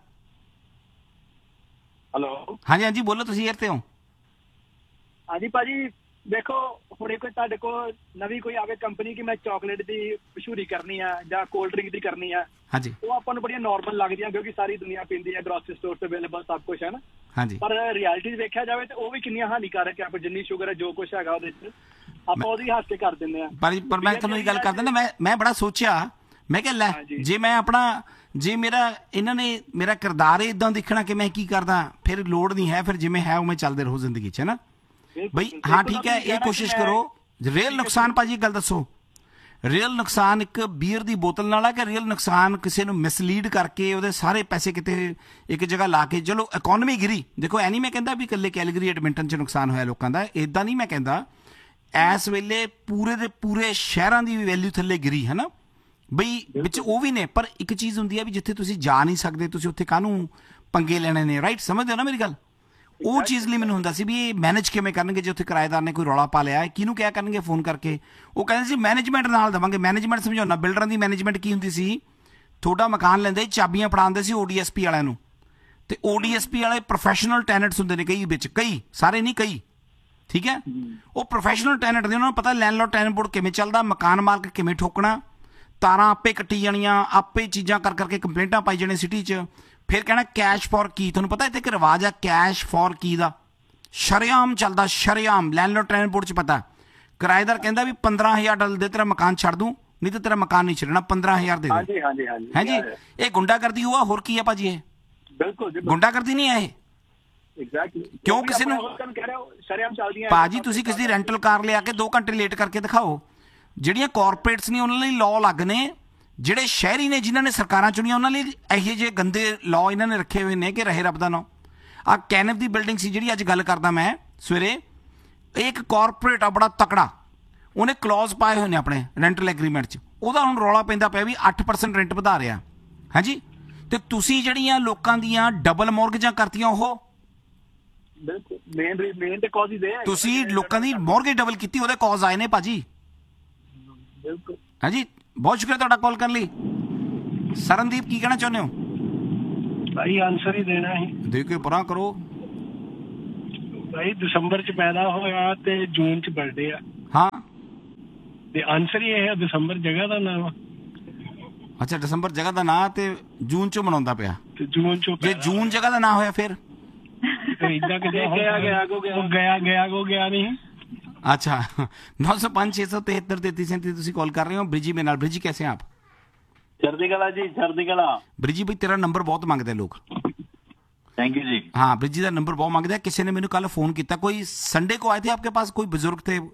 ਹੈਲੋ। ਹਾਂਜੀ ਹਾਂਜੀ, ਬੋਲੋ, ਤੁਸੀਂ ਏਅਰ ਤੇ ਹੋ। ਹਾਂਜੀ ਭਾਜੀ, ਦੇਖੋ ਹੁਣੇ ਕੋਈ ਤੁਹਾਡੇ ਕੋਲ ਨਵੀਂ ਕੋਈ ਆਵੇ ਕੰਪਨੀ ਕਿ ਮੈਂ ਚਾਕਲੇਟ ਦੀ ਮਸ਼ਹੂਰੀ ਕਰਨੀ ਆ ਜਾਂ ਕੋਲਡ ਡਰਿੰਕ ਦੀ ਕਰਨੀ ਆ, ਹਾਂਜੀ ਉਹ ਆਪਾਂ ਨੂੰ ਬੜੀਆਂ ਨਾਰਮਲ ਲੱਗਦੀਆਂ ਕਿਉਂਕਿ ਸਾਰੀ ਦੁਨੀਆ ਪੀਂਦੀ ਹੈ, ਗਰੋਸਰੀ ਸਟੋਰ ਤੇ ਅਵੇਲੇਬਲ ਸਭ ਕੁਝ ਹੈ ਨਾ। ਹਾਂਜੀ ਪਰ ਰਿਐਲਿਟੀ ਵੇਖਿਆ ਜਾਵੇ ਤੇ ਉਹ ਵੀ ਕਿੰਨੀਆਂ ਹਾਨੀਕਾਰਕ ਹੈ। ਆਪਾਂ ਜਿੰਨੀ ਸ਼ੂਗਰ ਹੈ ਜੋ ਕੁਝ ਹੈਗਾ ਉਹਦੇ ਵਿੱਚ ਆਪਾਂ ਉਹਦੀ ਹੱਥ ਤੇ ਕਰ ਦਿੰਦੇ ਆ। ਪਰ ਪਰ ਮੈਂ ਤੁਹਾਨੂੰ ਇਹ ਗੱਲ ਕਰਦਾ ਨਾ, ਮੈਂ ਮੈਂ ਬੜਾ ਸੋਚਿਆ, ਮੈਂ ਕਿਹਾ ਲੈ ਜੇ ਮੈਂ ਆਪਣਾ ਜੇ ਮੇਰਾ ਇਹਨਾਂ ਨੇ ਮੇਰਾ ਕਿਰਦਾਰ ਇਦਾਂ ਦੇਖਣਾ ਕਿ ਮੈਂ ਕੀ ਕਰਦਾ, ਫਿਰ ਲੋੜ ਨਹੀਂ ਹੈ, ਫਿਰ ਜਿਵੇਂ ਹੈ ਉਵੇਂ ਚੱਲਦੇ ਰਹੋ ਜ਼ਿੰਦਗੀ 'ਚ, ਹੈ ਨਾ ਬਈ। ਹਾਂ ਠੀਕ ਹੈ, ਇਹ ਕੋਸ਼ਿਸ਼ ਕਰੋ। ਰੀਅਲ ਨੁਕਸਾਨ ਭਾਜੀ ਗੱਲ ਦੱਸੋ, ਰੀਅਲ ਨੁਕਸਾਨ ਇੱਕ ਬੀਅਰ ਦੀ ਬੋਤਲ ਨਾਲ ਹੈ ਕਿ ਰੀਅਲ ਨੁਕਸਾਨ ਕਿਸੇ ਨੂੰ ਮਿਸਲੀਡ ਕਰਕੇ ਉਹਦੇ ਸਾਰੇ ਪੈਸੇ ਕਿਤੇ ਇੱਕ ਜਗ੍ਹਾ ਲਾ ਕੇ, ਚਲੋ ਇਕੋਨਮੀ ਗਿਰੀ, ਦੇਖੋ ਐ ਨਹੀਂ ਮੈਂ ਕਹਿੰਦਾ ਵੀ ਇਕੱਲੇ ਕੈਲਗਰੀ ਐਡਮਿੰਟਨ 'ਚ ਨੁਕਸਾਨ ਹੋਇਆ ਲੋਕਾਂ ਦਾ, ਇੱਦਾਂ ਨਹੀਂ ਮੈਂ ਕਹਿੰਦਾ। ਇਸ ਵੇਲੇ ਪੂਰੇ ਦੇ ਪੂਰੇ ਸ਼ਹਿਰਾਂ ਦੀ ਵੈਲਿਊ ਥੱਲੇ ਗਿਰੀ ਹੈ ਨਾ ਬਈ, ਵਿੱਚ ਉਹ ਵੀ ਨੇ। ਪਰ ਇੱਕ ਚੀਜ਼ ਹੁੰਦੀ ਹੈ ਵੀ ਜਿੱਥੇ ਤੁਸੀਂ ਜਾ ਨਹੀਂ ਸਕਦੇ ਤੁਸੀਂ ਉੱਥੇ ਕਾਹਨੂੰ ਪੰਗੇ ਲੈਣੇ ਨੇ, ਰਾਈਟ? ਸਮਝਦੇ ਹੋ ਨਾ ਮੇਰੀ ਗੱਲ? ਉਹ ਚੀਜ਼ ਲਈ ਮੈਨੂੰ ਹੁੰਦਾ ਸੀ ਵੀ ਇਹ ਮੈਨੇਜ ਕਿਵੇਂ ਕਰਨਗੇ ਜੇ ਉੱਥੇ ਕਿਰਾਏਦਾਰ ਨੇ ਕੋਈ ਰੌਲਾ ਪਾ ਲਿਆ, ਕਿਹਨੂੰ ਕਿਹਾ ਕਰਨਗੇ ਫੋਨ ਕਰਕੇ? ਉਹ ਕਹਿੰਦੇ ਸੀ ਮੈਨੇਜਮੈਂਟ ਨਾਲ ਦੇਵਾਂਗੇ। ਮੈਨੇਜਮੈਂਟ ਸਮਝਾਉਣਾ, ਬਿਲਡਰਾਂ ਦੀ ਮੈਨੇਜਮੈਂਟ ਕੀ ਹੁੰਦੀ ਸੀ, ਤੁਹਾਡਾ ਮਕਾਨ ਲੈਂਦੇ ਚਾਬੀਆਂ ਫੜਾਉਂਦੇ ਸੀ ਓ ਡੀ ਐਸ ਪੀ ਵਾਲਿਆਂ ਨੂੰ, ਤੇ ਓ ਡੀ ਐਸ ਪੀ ਵਾਲੇ ਪ੍ਰੋਫੈਸ਼ਨਲ ਟੈਨੈਂਟਸ ਹੁੰਦੇ ਨੇ ਕਈ ਵਿੱਚ, ਕਈ ਸਾਰੇ ਨਹੀਂ ਕਈ, ਠੀਕ ਹੈ? ਉਹ ਪ੍ਰੋਫੈਸ਼ਨਲ ਟੈਨੈਂਟ ਨੇ, ਉਹਨਾਂ ਨੂੰ ਪਤਾ ਲੈਂਡਲੋਰਡ ਟੈਨੈਂਟ ਬੋਰਡ ਕਿਵੇਂ ਚੱਲਦਾ, ਮਕਾਨ ਮਾਲਕ ਕਿਵੇਂ ਠੋਕਣਾ, ਤਾਰਾਂ ਆਪੇ ਕੱਟੀ ਜਾਣੀਆਂ, ਆਪੇ ਚੀਜ਼ਾਂ ਕਰ ਕਰਕੇ ਕੰਪਲੇਂਟਾਂ ਪਾਈ ਜਾਣੇ ਸਿਟੀ 'ਚ, ਫਿਰ ਕਹਿਣਾ ਕੈਸ਼ ਫॉर ਕੀ। ਤੁਹਾਨੂੰ ਪਤਾ ਇੱਥੇ ਇੱਕ ਰਿਵਾਜ ਆ ਕੈਸ਼ ਫॉर ਕੀ ਦਾ, ਸ਼ਰੇਆਮ ਚੱਲਦਾ, ਸ਼ਰੇਆਮ ਲੈਂਡਲੋਰਡ ਟੈਨੈਂਟ ਬੋਰਡ 'ਚ ਪਤਾ। ਕਿਰਾਏਦਾਰ ਕਹਿੰਦਾ ਵੀ ਪੰਦਰਾਂ ਹਜ਼ਾਰ ਡਾਲਰ ਦੇ ਤੇਰਾ ਮਕਾਨ ਛੱਡ ਦੂੰ, ਨਹੀਂ ਤਾਂ ਤੇਰਾ ਮਕਾਨ ਨਹੀਂ ਛੱਡਣਾ, ਪੰਦਰਾਂ ਹਜ਼ਾਰ ਦੇ ਦੇ। ਹਾਂਜੀ ਹਾਂਜੀ ਹਾਂਜੀ ਹੈ ਜੀ, ਇਹ ਗੁੰਡਾਗਰਦੀ ਹੋਆ, ਹੋਰ ਕੀ ਹੈ ਭਾਜੀ? ਇਹ ਬਿਲਕੁਲ ਜੀ, ਗੁੰਡਾਗਰਦੀ ਨਹੀਂ ਹੈ ਇਹ। ਐਗਜ਼ੈਕਟਲੀ। ਕਿਉਂ ਕਿਸੇ ਨੂੰ ਕਹਿ ਰਹੇ ਹੋ ਸ਼ਰੇਆਮ ਚੱਲਦੀਆਂ ਭਾਜੀ? ਤੁਸੀਂ ਕਿਸੇ ਦੀ ਰੈਂਟਲ ਕਾਰ ਲਿਆ ਕੇ ਦੋ ਘੰਟੇ ਲੇਟ ਕਰਕੇ ਦਿਖਾਓ। ਜਿਹੜੀਆਂ ਕਾਰਪੋਰੇਟਸ ਨੇ ਉਹਨਾਂ ਲਈ ਲਾਅ ਲੱਗ ਨੇ, ਜਿਹੜੇ ਸ਼ਹਿਰੀ ਨੇ ਜਿਨ੍ਹਾਂ ਨੇ ਸਰਕਾਰਾਂ ਚੁਣੀਆਂ ਉਹਨਾਂ ਲਈ ਇਹੋ ਜਿਹੇ ਗੰਦੇ ਲਾਅ ਇਹਨਾਂ ਨੇ ਰੱਖੇ ਹੋਏ ਨੇ ਕਿ ਰਹੇ ਰੱਬ ਦਾ ਨਾਂ। ਆਹ ਕੈਨਫ ਦੀ ਬਿਲਡਿੰਗ ਸੀ ਜਿਹੜੀ ਅੱਜ ਗੱਲ ਕਰਦਾ ਮੈਂ ਸਵੇਰੇ, ਇਹ ਇੱਕ ਕਾਰਪੋਰੇਟ ਆ ਬੜਾ ਤਕੜਾ, ਉਹਨੇ ਕਲੌਜ਼ ਪਾਏ ਹੋਏ ਨੇ ਆਪਣੇ ਰੈਂਟਲ ਐਗਰੀਮੈਂਟ 'ਚ, ਉਹਦਾ ਹੁਣ ਰੌਲਾ ਪੈਂਦਾ ਪਿਆ ਵੀ ਅੱਠ ਪਰਸੈਂਟ ਰੈਂਟ ਵਧਾ ਰਿਹਾ। ਹਾਂਜੀ, ਤੇ ਤੁਸੀਂ ਜਿਹੜੀਆਂ ਲੋਕਾਂ ਦੀਆਂ ਡਬਲ ਮੌਰਗੇਜਾਂ ਕਰਤੀਆਂ, ਉਹ ਬਿਲਕੁਲ ਮੇਨ ਮੇਨ ਤੇ ਕਾਜ਼ ਹੀ ਦੇ, ਤੁਸੀਂ ਲੋਕਾਂ ਦੀ ਮੌਰਗੇਜ ਡਬਲ ਕੀਤੀ, ਉਹਦੇ ਕਾਜ਼ ਆਏ ਨੇ ਭਾਜੀ। ਬਿਲਕੁਲ। ਹਾਂਜੀ, ਬਹੁਤ ਸ਼ੁਕਰੀਆ ਤੁਹਾਡਾ ਕਾਲ ਕਰਨ ਲਈ। ਸਰਨਦੀਪ ਕੀ ਕਹਿਣਾ ਚਾਹੁੰਦੇ ਹੋ? ਭਾਈ ਆਨਸਰ ਹੀ ਦੇਣਾ ਸੀ। ਦੇ ਕੇ ਪਰਾਂ ਕਰੋ ਭਾਈ, ਦਸੰਬਰ ਚ ਪੈਦਾ ਹੋਇਆ ਤੇ ਜੂਨ ਚ ਬਰਥਡੇ ਆ। ਹਾਂ, ਤੇ ਆਨਸਰ ਹੀ ਇਹ ਹੈ, ਦਸੰਬਰ ਜਗ੍ਹਾ ਦਾ ਨਾਮ। ਅੱਛਾ, ਦਸੰਬਰ ਜਗ੍ਹਾ ਦਾ ਨਾਂ ਤੇ ਜੂਨ ਚ ਮਨਾਉਂਦਾ ਪਿਆ। ਤੇ ਜੂਨ ਚ ਜੇ ਜੂਨ ਜਗ੍ਹਾ ਦਾ ਨਾਂ ਹੋਇਆ ਫਿਰ ਇਦਾਂ ਕਿਦਾਂ ਗਿਆ ਗਿਆ ਕੋ ਗਿਆ ਗਿਆ ਗਿਆ ਕੋ ਗਿਆ ਨਹੀਂ। अच्छा नौ सौ पाँच छः सौ तिहत्तर तैतीस सैंतीस तुसी कॉल कर रहे हो ब्रिजी मेरे नाल। ब्रिजी कैसे हैं आप? चढ़ती कला जी, चढ़ती कला। ब्रिजी भाई तेरा नंबर बहुत मांगते लोग। थैंक यू जी। हाँ, ब्रिजी का नंबर बहुत मांगते हैं। किसी ने मैंने कल फोन किया, कोई संडे को आए थे आपके पास, कोई बुजुर्ग थे?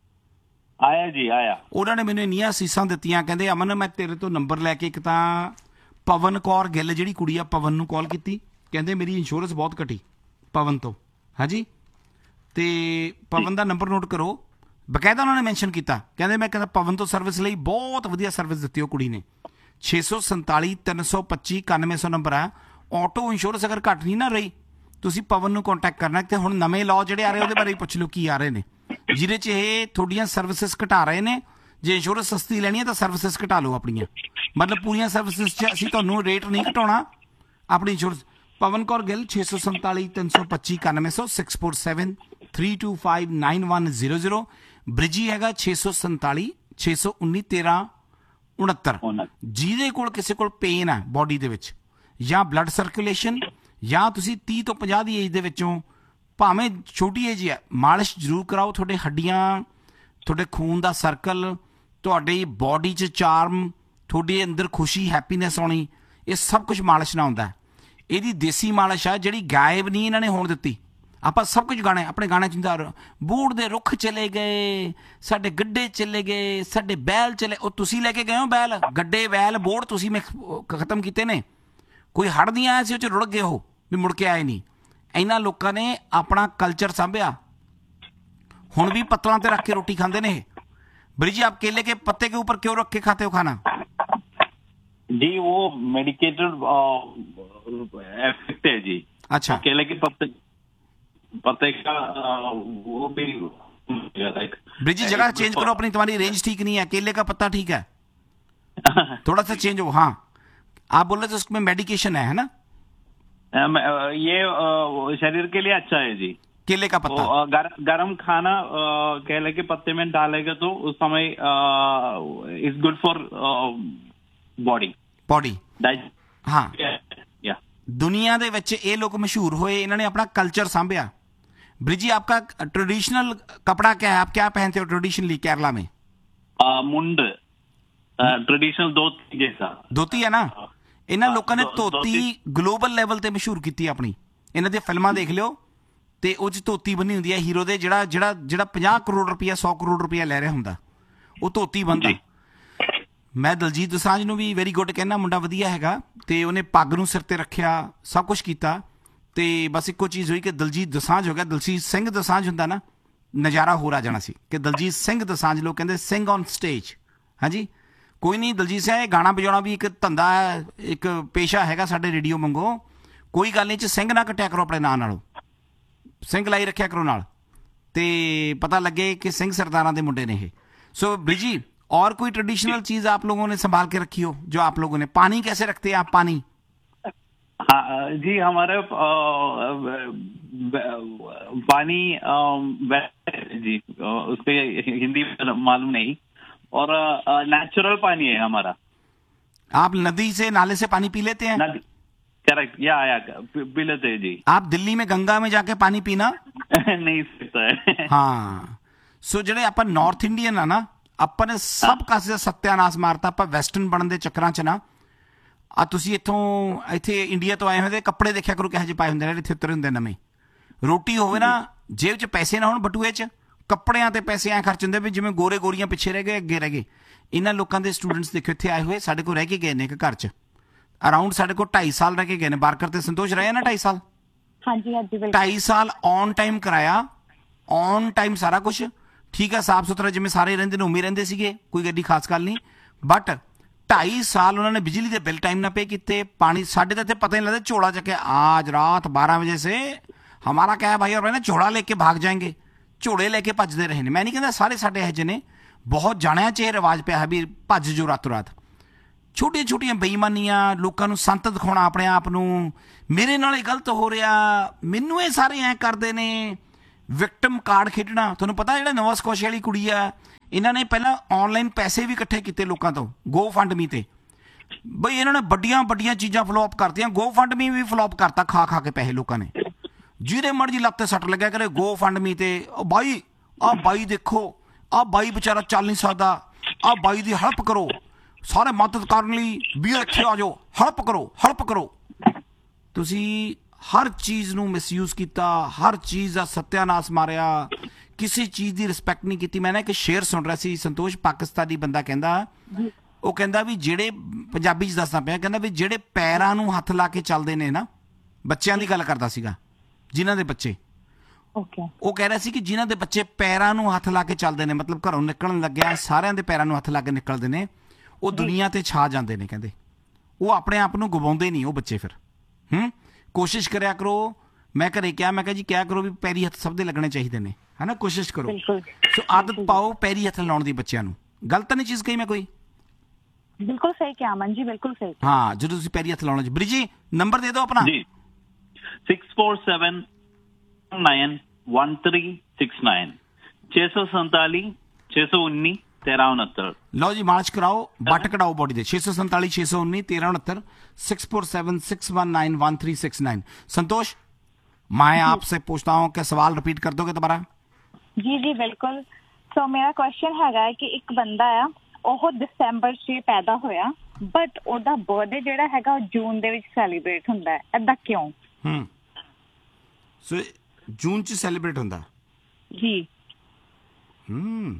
आया जी आया। उन्होंने मैंने इन्नियां सीसां दित्तियां, कहंदे अमन मैं तेरे तो नंबर लैके एक तां पवन कौर गिल जिहड़ी कुड़ी आ पवन नूं कॉल कीती, कहंदे मेरी इंश्योरेंस बहुत घटी पवन तो। हाँ जी, ਤੇ ਪਵਨ ਦਾ ਨੰਬਰ ਨੋਟ ਕਰੋ, ਬਕਾਇਦਾ ਉਹਨਾਂ ਨੇ ਮੈਂਸ਼ਨ ਕੀਤਾ, ਕਹਿੰਦੇ ਮੈਂ ਕਹਿੰਦਾ ਪਵਨ ਤੋਂ ਸਰਵਿਸ ਲਈ ਬਹੁਤ ਵਧੀਆ ਸਰਵਿਸ ਦਿੱਤੀ ਉਹ ਕੁੜੀ ਨੇ। ਛੇ ਸੌ ਸੰਤਾਲੀ ਤਿੰਨ ਸੌ ਪੱਚੀ ਇਕਾਨਵੇਂ ਸੌ ਨੰਬਰ ਆ। ਆਟੋ ਇੰਸ਼ੋਰੈਂਸ ਅਗਰ ਘੱਟ ਨਹੀਂ ਨਾ ਰਹੀ, ਤੁਸੀਂ ਪਵਨ ਨੂੰ ਕੰਟੈਕਟ ਕਰਨਾ। ਤੇ ਹੁਣ ਨਵੇਂ ਲਾਅ ਜਿਹੜੇ ਆ ਰਹੇ ਉਹਦੇ ਬਾਰੇ ਪੁੱਛ ਲਓ ਕੀ ਆ ਰਹੇ ਨੇ, ਜਿਹਦੇ 'ਚ ਇਹ ਤੁਹਾਡੀਆਂ ਸਰਵਿਸਿਜ਼ ਘਟਾ ਰਹੇ ਨੇ। ਜੇ ਇੰਸ਼ੋਰੈਂਸ ਸਸਤੀ ਲੈਣੀ ਹੈ ਤਾਂ ਸਰਵਿਸਿਜ਼ ਘਟਾ ਲਓ ਆਪਣੀਆਂ, ਮਤਲਬ ਪੂਰੀਆਂ ਸਰਵਿਸਿਜ਼ 'ਚ ਅਸੀਂ ਤੁਹਾਨੂੰ ਰੇਟ ਨਹੀਂ ਘਟਾਉਣਾ ਆਪਣੀ ਇੰਸ਼ੋਰੈਂਸ। ਪਵਨ ਕੌਰ ਗਿੱਲ ਛੇ ਸੌ ਸੰਤਾਲੀ ਤਿੰਨ ਸੌ ਪੱਚੀ ਇਕਾਨਵੇਂ ਸੌ six four seven three two five nine one zero zero. ਬ੍ਰਿਜੀ ਹੈਗਾ ਛੇ ਸੌ ਸੰਤਾਲੀ ਛੇ ਸੌ ਉੱਨੀ ਤੇਰਾਂ ਉਣੱਤਰ। ਜਿਹਦੇ ਕੋਲ ਕਿਸੇ ਕੋਲ ਪੇਨ ਹੈ ਬੋਡੀ ਦੇ ਵਿੱਚ ਜਾਂ ਬਲੱਡ ਸਰਕੂਲੇਸ਼ਨ, ਜਾਂ ਤੁਸੀਂ ਤੀਹ ਤੋਂ ਪੰਜਾਹ ਦੀ ਏਜ ਦੇ ਵਿੱਚੋਂ, ਭਾਵੇਂ ਛੋਟੀ ਏਜ ਹੈ, ਮਾਲਿਸ਼ ਜ਼ਰੂਰ ਕਰਾਓ। ਤੁਹਾਡੇ ਹੱਡੀਆਂ, ਤੁਹਾਡੇ ਖੂਨ ਦਾ ਸਰਕਲ, ਤੁਹਾਡੀ ਬੋਡੀ 'ਚ ਚਾਰਮ, ਤੁਹਾਡੇ ਅੰਦਰ ਖੁਸ਼ੀ ਹੈਪੀਨੈਸ ਆਉਣੀ, ਇਹ ਸਭ ਕੁਝ ਮਾਲਿਸ਼ ਨਾਲ ਹੁੰਦਾ ਹੈ। ਇਹਦੀ ਦੇਸੀ ਮਾਲਿਸ਼ ਆ ਜਿਹੜੀ ਗਾਇਬ ਨਹੀਂ ਇਹਨਾਂ ਨੇ ਹੋਣ ਦਿੱਤੀ। ਆਪਾਂ ਸਭ ਕੁਝ ਗਾਣੇ ਆਪਣੇ ਗਾਣੇ 'ਚ ਹੁੰਦਾ, ਬੂੜ ਦੇ ਰੁੱਖ ਚਲੇ ਗਏ, ਸਾਡੇ ਗੱਡੇ ਚਲੇ ਗਏ, ਸਾਡੇ ਬੈਲ ਚਲੇ। ਉਹ ਤੁਸੀਂ ਲੈ ਕੇ ਗਏ ਹੋ ਬੈਲ, ਗੱਡੇ, ਬੈਲ, ਬੋੜ ਤੁਸੀਂ ਖਤਮ ਕੀਤੇ ਨੇ। ਕੋਈ ਹੜ ਨਹੀਂ ਆਇਆ ਸੀ ਉਹ 'ਚ ਰੁੜ ਗਏ ਹੋ ਵੀ ਮੁੜ ਕੇ ਆਏ ਨਹੀਂ। ਇਹਨਾਂ ਲੋਕਾਂ ਨੇ ਆਪਣਾ ਕਲਚਰ ਸਾਂਭਿਆ, ਹੁਣ ਵੀ ਪੱਤਲਾਂ ਤੇ ਰੱਖ ਕੇ ਰੋਟੀ ਖਾਂਦੇ ਨੇ। ब्रिजी आप केले के पत्ते के ऊपर क्यों रख के खाते हो खाना? जी वो मेडिकेटेड इफेक्ट है जी। अच्छा, केले के पत्ते पत्ते का वो भी। ब्रिजी जगह चेंज करो अपनी, तुम्हारी रेंज ठीक नहीं है। केले का पत्ता ठीक है, थोड़ा सा चेंज हो। हाँ, आप बोल रहे थे उसमें मेडिकेशन है, है ना? ये शरीर के लिए अच्छा है जी। केले का पत्ता। वो, गर, गरम खाना अ, केले के पत्ते में डालेगा तो उस समय is good for body body. हाँ, या दुनिया दे विच ये लोग मशहूर होए, इन्होंने अपना कल्चर सांभया। ब्रिजी, आपका ट्रेडिशनल कपड़ा क्या है? आप क्या पहनते हो ट्रेडिशनली केरला में? मुंड, ट्रेडिशनल धोती जैसा। धोती है ना? इन्होंने लोगों ने धोती ग्लोबल लेवल ते मशहूर की अपनी। इन्हां दी फिल्मां देख लियो ते उह च धोती बनी हुंदी है हीरो दे, जिहड़ा जिहड़ा जिहड़ा पचास करोड़ रुपया सौ करोड़ रुपया लै रहा हुंदा ਉਹ ਧੋਤੀ ਬੰਦਾ। ਮੈਂ ਦਲਜੀਤ ਦੋਸਾਂਝ ਨੂੰ ਵੀ ਵੈਰੀ ਗੁੱਡ ਕਹਿੰਦਾ, ਮੁੰਡਾ ਵਧੀਆ ਹੈਗਾ ਤੇ ਉਹਨੇ ਪੱਗ ਨੂੰ ਸਿਰ ਤੇ ਰੱਖਿਆ, ਸਭ ਕੁਝ ਕੀਤਾ ਤੇ ਬਸ ਇੱਕੋ ਚੀਜ਼ ਹੋਈ ਕਿ ਦਲਜੀਤ ਦੋਸਾਂਝ ਹੋ ਗਿਆ। ਦਲਜੀਤ ਸਿੰਘ ਦੋਸਾਂਝ ਹੁੰਦਾ ਨਾ, ਨਜ਼ਾਰਾ ਹੋਰ ਆ ਜਾਣਾ ਸੀ ਕਿ ਦਲਜੀਤ ਸਿੰਘ ਦੋਸਾਂਝ, ਲੋਕ ਕਹਿੰਦੇ ਸਿੰਘ ਔਨ ਸਟੇਜ। ਹਾਂਜੀ, ਕੋਈ ਨਹੀਂ ਦਲਜੀਤ ਸਿੰਘ, ਇਹ ਗਾਣਾ ਵਜਾਉਣਾ ਵੀ ਇੱਕ ਧੰਦਾ ਹੈ, ਇੱਕ ਪੇਸ਼ਾ ਹੈਗਾ ਸਾਡੇ ਰੇਡੀਓ ਵਾਂਗੂ। ਕੋਈ ਗੱਲ ਨਹੀਂ, ਚ ਸਿੰਘ ਨਾ ਕੱਟਿਆ ਕਰੋ ਆਪਣੇ ਨਾਂ ਨਾਲੋਂ, ਸਿੰਘ ਲਾਈ ਰੱਖਿਆ ਕਰੋ ਨਾਲ ਤੇ ਪਤਾ ਲੱਗੇ ਕਿ ਸਿੰਘ ਸਰਦਾਰਾਂ ਦੇ ਮੁੰਡੇ ਨੇ ਇਹ। सो ब्रिजी, और कोई ट्रेडिशनल चीज आप लोगों ने संभाल के रखी हो जो आप लोगों ने? पानी कैसे रखते हैं आप? पानी? हाँ जी, हमारे पानी जी उसके हिंदी मालूम नहीं, और नेचुरल पानी है हमारा। आप नदी से नाले से पानी पी लेते हैं? करेक्ट, या या पी लेते हैं जी। आप दिल्ली में गंगा में जाके पानी पीना नहीं सकता है। हाँ, सो ਜਿਹੜੇ ਆਪਾਂ ਨਾਰਥ ਇੰਡੀਅਨ ਆ ਨਾ, ਆਪਾਂ ਨੇ ਸਭ ਕਾਸੇ ਦਾ ਸੱਤਿਆਨਾਸ਼ ਮਾਰਤਾ। ਆਪਾਂ ਵੈਸਟਰਨ ਬਣਨ ਦੇ ਚੱਕਰਾਂ 'ਚ ਨਾ, ਆ ਤੁਸੀਂ ਇੱਥੋਂ ਇੱਥੇ ਇੰਡੀਆ ਤੋਂ ਆਏ ਹੋਏ ਦੇ ਕੱਪੜੇ ਦੇਖਿਆ ਕਰੋ ਕਿਹੋ ਜਿਹੇ ਪਾਏ ਹੁੰਦੇ ਨੇ, ਇੱਥੇ ਉਤਰੇ ਹੁੰਦੇ ਨਵੇਂ। ਰੋਟੀ ਹੋਵੇ ਨਾ, ਜੇਬ 'ਚ ਪੈਸੇ ਨਾ ਹੋਣ ਬਟੂਏ 'ਚ, ਕੱਪੜਿਆਂ ਤੇ ਪੈਸੇ ਐਂ ਖਰਚ ਹੁੰਦੇ ਵੀ ਜਿਵੇਂ ਗੋਰੇ ਗੋਰੀਆਂ ਪਿੱਛੇ ਰਹਿ ਗਏ, ਅੱਗੇ ਰਹਿ ਗਏ। ਇਹਨਾਂ ਲੋਕਾਂ ਦੇ ਸਟੂਡੈਂਟਸ ਦੇਖੋ ਇੱਥੇ ਆਏ ਹੋਏ, ਸਾਡੇ ਕੋਲ ਰਹਿ ਕੇ ਗਏ ਨੇ ਇੱਕ ਘਰ 'ਚ, ਅਰਾਊਂਡ ਸਾਡੇ ਕੋਲ ਢਾਈ ਸਾਲ ਰਹਿ ਕੇ ਗਏ ਨੇ। ਬਾਰਕਰ ਤੇ ਸੰਤੋਸ਼ ਰਹੇ ਨਾ ਢਾਈ ਸਾਲ? ਹਾਂਜੀ ਹਾਂਜੀ, ਢਾਈ ਸਾਲ ਔਨ ਟਾਈਮ ਕਰਾਇਆ, ਔਨ ਟਾਈਮ ਸਾਰਾ ਕੁਛ ਠੀਕ ਹੈ, ਸਾਫ ਸੁਥਰਾ ਜਿਵੇਂ ਸਾਰੇ ਰਹਿੰਦੇ ਨੇ ਉਵੇਂ ਰਹਿੰਦੇ ਸੀਗੇ, ਕੋਈ ਗੱਡੀ ਖਾਸ ਗੱਲ ਨਹੀਂ। ਬਟ ਢਾਈ ਸਾਲ ਉਹਨਾਂ ਨੇ ਬਿਜਲੀ ਦੇ ਬਿੱਲ ਟਾਈਮ ਨਾਲ ਪੇ ਕੀਤੇ, ਪਾਣੀ ਸਾਡੇ ਤਾਂ ਇੱਥੇ ਪਤਾ ਨਹੀਂ ਲੱਗਦਾ। ਝੋਲਾ ਚੱਕਿਆ, आज रात बारह बजे से हमारा क्या है भाई, और ਝੋਲਾ ਲੈ ਕੇ ਭਾਗ ਜਾएंगे, ਝੋਲੇ ਲੈ ਕੇ ਭੱਜਦੇ ਰਹੇ ਨੇ। ਮੈਂ ਨਹੀਂ ਕਹਿੰਦਾ ਸਾਰੇ ਸਾਡੇ ਇਹੋ ਜਿਹੇ ਨੇ, ਬਹੁਤ ਜਾਣਿਆਂ 'ਚ ਇਹ ਰਿਵਾਜ ਪਿਆ ਹੈ ਵੀ ਭੱਜ ਜੋ ਰਾਤੋਂ ਰਾਤ। ਛੋਟੀਆਂ ਛੋਟੀਆਂ ਬੇਈਮਾਨੀਆਂ, ਲੋਕਾਂ ਨੂੰ ਸੰਤ ਦਿਖਾਉਣਾ ਆਪਣੇ ਆਪ ਨੂੰ, ਮੇਰੇ ਨਾਲ ਇਹ ਗਲਤ ਹੋ ਰਿਹਾ, ਮੈਨੂੰ ਇਹ ਸਾਰੇ ਐਂ ਕਰਦੇ ਨੇ, ਵਿਕਟਮ ਕਾਰਡ ਖੇਡਣਾ। ਤੁਹਾਨੂੰ ਪਤਾ ਜਿਹੜਾ ਨਵਾਂ ਸਕੋਸ਼ੀਆ ਵਾਲੀ ਕੁੜੀ ਆ, ਇਹਨਾਂ ਨੇ ਪਹਿਲਾਂ ਆਨਲਾਈਨ ਪੈਸੇ ਵੀ ਇਕੱਠੇ ਕੀਤੇ ਲੋਕਾਂ ਤੋਂ ਗੋ ਫੰਡ ਮੀ ਤੇ। ਬਈ ਇਹਨਾਂ ਨੇ ਵੱਡੀਆਂ ਵੱਡੀਆਂ ਚੀਜ਼ਾਂ ਫਲੋਪ ਕਰਤੀਆਂ, ਗੋ ਫੰਡ ਮੀ ਵੀ ਫਲੋਪ ਕਰਤਾ ਖਾ ਖਾ ਕੇ ਪੈਸੇ ਲੋਕਾਂ ਨੇ। ਜਿਹਦੇ ਮਰਜੀ ਲੱਤ ਤੇ ਸੱਟ ਲੱਗਿਆ ਕਰੇ ਗੋ ਫੰਡ ਮੀ ਤੇ, ਉਹ ਬਾਈ ਆਹ ਬਾਈ ਦੇਖੋ, ਆਹ ਬਾਈ ਵਿਚਾਰਾ ਚੱਲ ਨਹੀਂ ਸਕਦਾ, ਆਹ ਬਾਈ ਦੀ ਹੈਲਪ ਕਰੋ, ਸਾਰੇ ਮਦਦ ਕਰਨ ਲਈ ਵੀ ਇੱਥੇ ਆ ਜਾਓ, ਹੈਲਪ ਕਰੋ ਹੈਲਪ ਕਰੋ। ਤੁਸੀਂ ਹਰ ਚੀਜ਼ ਨੂੰ ਮਿਸਯੂਜ਼ ਕੀਤਾ, ਹਰ ਚੀਜ਼ ਦਾ ਸੱਤਿਆਨਾਸ਼ ਮਾਰਿਆ, ਕਿਸੇ ਚੀਜ਼ ਦੀ ਰਿਸਪੈਕਟ ਨਹੀਂ ਕੀਤੀ। ਮੈਂ ਨਾ ਇੱਕ ਸ਼ੇਰ ਸੁਣ ਰਿਹਾ ਸੀ, ਸੰਤੋਸ਼, ਪਾਕਿਸਤਾਨੀ ਬੰਦਾ ਕਹਿੰਦਾ, ਉਹ ਕਹਿੰਦਾ ਵੀ ਜਿਹੜੇ, ਪੰਜਾਬੀ 'ਚ ਦੱਸਦਾ ਪਿਆ, ਕਹਿੰਦਾ ਵੀ ਜਿਹੜੇ ਪੈਰਾਂ ਨੂੰ ਹੱਥ ਲਾ ਕੇ ਚੱਲਦੇ ਨੇ ਨਾ, ਬੱਚਿਆਂ ਦੀ ਗੱਲ ਕਰਦਾ ਸੀਗਾ, ਜਿਨ੍ਹਾਂ ਦੇ ਬੱਚੇ, ਉਹ ਕਹਿ ਰਿਹਾ ਸੀ ਕਿ ਜਿਨ੍ਹਾਂ ਦੇ ਬੱਚੇ ਪੈਰਾਂ ਨੂੰ ਹੱਥ ਲਾ ਕੇ ਚੱਲਦੇ ਨੇ, ਮਤਲਬ ਘਰੋਂ ਨਿਕਲਣ ਲੱਗਿਆ ਸਾਰਿਆਂ ਦੇ ਪੈਰਾਂ ਨੂੰ ਹੱਥ ਲਾ ਕੇ ਨਿਕਲਦੇ ਨੇ, ਉਹ ਦੁਨੀਆ ਤੇ ਛਾ ਜਾਂਦੇ ਨੇ। ਕਹਿੰਦੇ ਉਹ ਆਪਣੇ ਆਪ ਨੂੰ ਗਵਾਉਂਦੇ ਨਹੀਂ ਉਹ ਬੱਚੇ। ਫਿਰ ਹੂੰ ਕੋਸ਼ਿਸ਼ ਕਰਿਆ ਕਰੋ। ਮੈਂ ਘਰੇ ਕਿਹਾ, ਮੈਂ ਕਿਹਾ ਜੀ ਕਿਆ ਕਰੋ ਵੀ ਪੈਰੀ ਹੱਥ ਸਭ ਦੇ ਲੱਗਣੇ ਚਾਹੀਦੇ ਨੇ, ਹੈ ਨਾ, ਕੋਸ਼ਿਸ਼ ਕਰੋ। ਸੋ ਆਦਤ ਪਾਓ ਪੈਰੀ ਹੱਥ ਲਾਉਣ ਦੀ ਬੱਚਿਆਂ ਨੂੰ। ਗਲਤ ਨਹੀਂ ਚੀਜ਼ ਕਹੀ ਮੈਂ ਕੋਈ? ਬਿਲਕੁਲ ਸਹੀ ਕਿਹਾ ਅਮਨ ਜੀ, ਬਿਲਕੁਲ ਸਹੀ। ਹਾਂ, ਜਦੋਂ ਤੁਸੀਂ ਪੈਰੀ ਹੱਥ ਲਾਉਣਾ ਜੀ। ਬ੍ਰਿਜੀ, ਨੰਬਰ ਦੇ ਦਿਓ ਆਪਣਾ। ਜੀ six four seven nine one three six nine छह सौ सैंतालीस छह सौ उन्नीस तेरह उनहत्तर। लो जी, मार्च कराओ, बट कटाओ बॉडी दे। छह सौ सैंतालीस छह सौ उन्नीस तेरह उनहत्तर six four seven six one nine one three six nine. संतोष, मैं आपसे पूछता हूँ कि सवाल रिपीट कर दोगे दोबारा? जी जी बिल्कुल। सो मेरा क्वेश्चन है कि एक बंदा आ, ਉਹ ਦਸੰਬਰ 'ਚ ਪੈਦਾ ਹੋਇਆ, ਬਟ ਉਹਦਾ ਬਰਥਡੇ ਜਿਹੜਾ ਹੈਗਾ ਉਹ ਜੂਨ ਦੇ ਵਿੱਚ ਸੈਲੀਬ੍ਰੇਟ ਹੁੰਦਾ ਹੈ, ਏਦਾਂ ਕਿਉਂ? ਹੂੰ, ਸੋ ਜੂਨ 'ਚ ਸੈਲੀਬ੍ਰੇਟ ਹੁੰਦਾ ਜੀ। ਹੂੰ,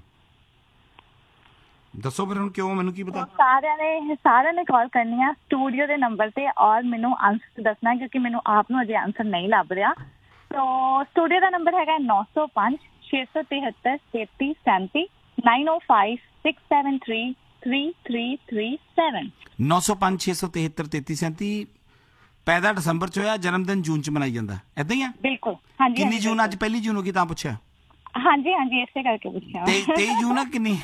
ਦੱਸੋ ਫਿਰ ਹੁਣ ਕਿਉਂ, ਮੈਨੂੰ ਕੀ ਪਤਾ। ਸਾਰਿਆਂ ਨੇ ਸਾਰਿਆਂ ਨੇ ਕਾਲ ਕਰਨੀ ਆ ਸਟੂਡੀਓ ਦੇ ਨੰਬਰ ਤੇ, ਔਰ ਮੈਨੂੰ ਆਨਸਰ ਦੱਸਣਾ, ਕਿਉਂਕਿ ਮੈਨੂੰ ਆਪ ਨੂੰ ਅਜੇ ਆਨਸਰ ਨਹੀਂ ਲੱਭ ਰਿਹਾ। ਸੋ ਸਟੂਡੀਓ ਦਾ ਨੰਬਰ ਹੈਗਾ ਨੌ ਸੌ ਪੰਜ ਛੇ ਸੌ ਤਿਹੱਤਰ ਤੇਤੀ ਸੈਂਤੀ ਨਾइन ओ five six seven three three three three seven. नौ सौ पांच छे सौ तिहत्तर तेती सैंती। पैदा दसंबर च होया, जन्मदिन जून च मनाई जाता, ऐदा ही है? बिल्कुल, हाँ जी। किन्नी जून अज पहली जून होगी तां पुछया? हाँ जी हाँ जी, इसे करके पुछया। तेई जून है किन्नी?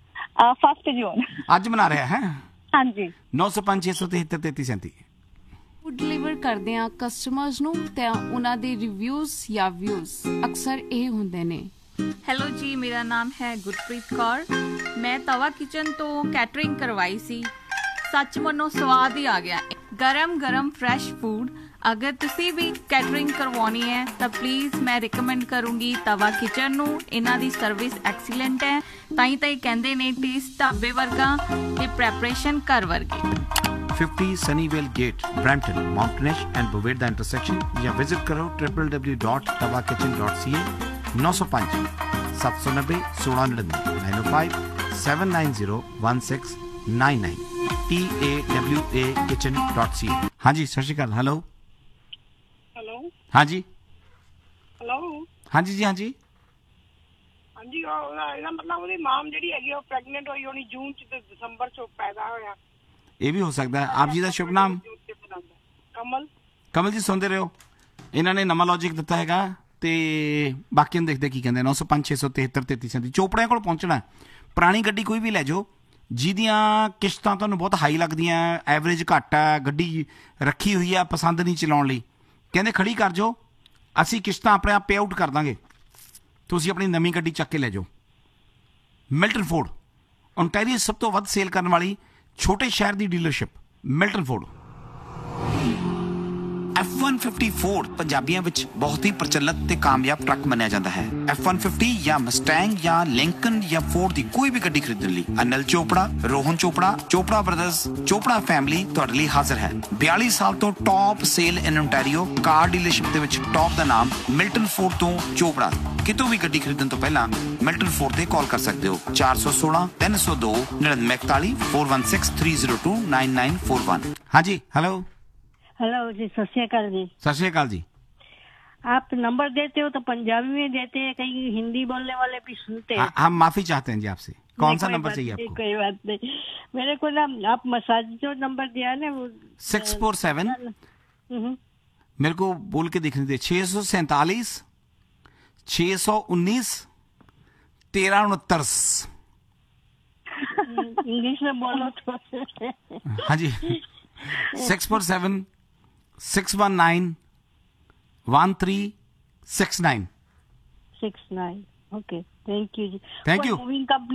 फर्स्ट जून अज मना रहा है। हाँ जी। नौ सौ पांच छे सौ तिहत्तर तेती सैंती। ਫੂਡ ਡਿਲੀਵਰ ਕਰਦੇ ਆ ਕਸਟਮਰਸ ਨੂੰ ਤੇ ਉਹਨਾਂ ਦੇ ਰਿਵਿਊਜ਼ ਜਾਂ ਵਿਊਜ਼ ਅਕਸਰ ਇਹ ਹੁੰਦੇ ਨੇ। ਹੈਲੋ ਜੀ, ਮੇਰਾ ਨਾਮ ਹੈ ਗੁਰਪ੍ਰੀਤ ਕੌਰ। ਮੈਂ ਤਵਾ ਕਿਚਨ ਤੋਂ ਕੈਟਰਿੰਗ ਕਰਵਾਈ ਸੀ। ਸੱਚ ਮੰਨੋ ਸਵਾਦ ਹੀ ਆ ਗਿਆ। ਗਰਮ ਗਰਮ ਫਰੈਸ਼ ਫੂਡ। ਅਗਰ ਤੁਸੀਂ ਵੀ ਕੈਟਰਿੰਗ ਕਰਵਾਉਣੀ ਹੈ ਤਾਂ ਪਲੀਜ਼ ਮੈਂ ਰਿਕਮੈਂਡ ਕਰੂੰਗੀ ਤਵਾ ਕਿਚਨ ਨੂੰ। ਇਹਨਾਂ ਦੀ ਸਰਵਿਸ ਐਕਸੀਲੈਂਟ ਹੈ। ਤਾਂ ਹੀ ਤਾਂ ਇਹ ਕਹਿੰਦੇ ਨੇ ਟੇਸਟ ਢਾਬੇ ਵਰਗਾ ਤੇ ਪ੍ਰੈਪਰੇਸ਼ਨ ਘਰ ਵਰਗੀ। fifty Sunnyvale Gate, Brampton, Mountainish and Boveda intersection ਜਾਂ ਵਿਜ਼ਿਟ ਕਰੋ w w w dot tawa kitchen dot c a nine oh five seven nine zero one six nine nine nine oh five seven nine zero one six nine nine t a w a kitchen dot c a। ਹਾਂਜੀ ਸਤਿ ਸ਼੍ਰੀ ਅਕਾਲ। Hello hello ਹਾਂਜੀ hello ਹਾਂਜੀ ਜੀ ਹਾਂਜੀ ਹਾਂਜੀ ਉਹ ਉਹਦਾ- ਇਹਦਾ ਮਤਲਬ ਉਹਦੀ ਮਾਮ ਜਿਹੜੀ ਹੈਗੀ ਉਹ ਪ੍ਰੈਗਨੈਂਟ ਹੋਈ ਹੋਣੀ ਜੂਨ ਚ ਤੇ ਦਸੰਬਰ ਚ ਪੈਦਾ ਹੋਇਆ। ਇਹ ਵੀ ਹੋ ਸਕਦਾ ਹੈ। ਆਪ ਜੀ ਦਾ ਸ਼ੁਭ ਨਾਮ? ਕਮਲ। ਕਮਲ ਜੀ ਸੁਣਦੇ ਰਹੋ। ਇਹਨਾਂ ਨੇ ਨਵਾਂ ਲੌਜਿਕ ਦਿੱਤਾ ਹੈਗਾ ਤੇ ਬਾਕੀ ਨੂੰ ਦੇਖਦੇ ਕੀ ਕਹਿੰਦੇ। ਨੌ ਸੌ ਪੰਜ ਛੇ ਸੌ ਤਿਹੱਤਰ ਤੇਤੀ ਸੈਂਤੀ ਚੋਪੜਿਆਂ ਕੋਲ ਪਹੁੰਚਣਾ। ਪੁਰਾਣੀ ਗੱਡੀ ਕੋਈ ਵੀ ਲੈ ਜਾਓ ਜਿਹਦੀਆਂ ਕਿਸ਼ਤਾਂ ਤੁਹਾਨੂੰ ਬਹੁਤ ਹਾਈ ਲੱਗਦੀਆਂ, ਐਵਰੇਜ ਘੱਟ ਆ, ਗੱਡੀ ਰੱਖੀ ਹੋਈ ਆ ਪਸੰਦ ਨਹੀਂ ਚਲਾਉਣ ਲਈ, ਕਹਿੰਦੇ ਖੜੀ ਕਰ ਜਾਓ, ਅਸੀਂ ਕਿਸ਼ਤਾਂ ਆਪਣੇ ਆਪ ਪੇ ਆਊਟ ਕਰ ਦਾਂਗੇ, ਤੁਸੀਂ ਆਪਣੀ ਨਵੀਂ ਗੱਡੀ ਚੱਕ ਕੇ ਲੈ ਜਾਓ। ਮਿਲਟਨ ਫੋਰਡ ਓਨਟਾਰੀਓ ਸਭ ਤੋਂ ਵੱਧ ਸੇਲ ਕਰਨ ਵਾਲੀ ਛੋਟੇ ਸ਼ਹਿਰ ਦੀ dealership Milton Ford. F one fifty Ford ਪੰਜਾਬੀਆਂ ਵਿੱਚ ਬਹੁਤ ਹੀ ਪ੍ਰਚਲਿਤ ਤੇ ਕਾਮਯਾਬ ਟਰੱਕ ਮੰਨਿਆ ਜਾਂਦਾ ਹੈ। ਐਫ one fifty ਜਾਂ ਮਸਟੈਂਗ ਜਾਂ ਲਿੰਕਨ ਜਾਂ ਫੋਰਡ ਦੀ ਕੋਈ ਵੀ ਗੱਡੀ ਖਰੀਦਣ ਲਈ ਅਨਿਲ ਚੋਪੜਾ, ਰੋਹਨ ਚੋਪੜਾ, ਚੋਪੜਾ ਬ੍ਰਦਰਜ਼, ਚੋਪੜਾ ਫੈਮਿਲੀ ਤੁਹਾਡੇ ਲਈ ਹਾਜ਼ਰ ਹੈ। ਬਿਆਲੀ ਸਾਲ ਤੋਂ ਟੌਪ ਸੇਲ ਇਨ ਓਨਟਾਰੀਓ ਕਾਰ ਡੀਲਰਸ਼ਿਪ ਦੇ ਵਿੱਚ ਟੌਪ ਦਾ ਨਾਮ ਮਿਲਟਨ ਫੋਰਡ ਤੋਂ ਚੋਪੜਾ। ਕਿਤੋਂ ਵੀ ਗੱਡੀ ਖਰੀਦਣ ਤੋਂ ਪਹਿਲਾਂ ਮਿਲਟਨ ਫੋਰਡ ਤੇ ਕਾਲ ਕਰ ਸਕਦੇ ਹੋ ਚਾਰ ਸੌ ਸੋਲਾਂ ਤਿੰਨ ਸੌ ਦੋ ਨੜਿਨਵੇਂ ਇਕਤਾਲੀ four one six three zero two nine nine four one। ਹਾਂਜੀ ਹੈਲੋ हेलो जी, सत श्री अकाल जी। सत श्री अकाल जी। आप नंबर देते हो तो पंजाबी में देते हैं, कहीं हिंदी बोलने वाले भी सुनते हैं। हम माफी चाहते हैं जी आपसे। कौन सा नंबर चाहिए आपको? कोई बात नहीं, मेरे को ना आप मसाज जो नंबर दिया ना वो सिक्स फोर सेवन मेरे को बोल के देखने दे। छह सौ सैतालीस छह सौ उन्नीस तेरह उनहत्तर। इंग्लिश में बोलो तो। हाँ जी six four seven six one nine one three six nine six nine. Okay, thank you ji. Thank you. Moving company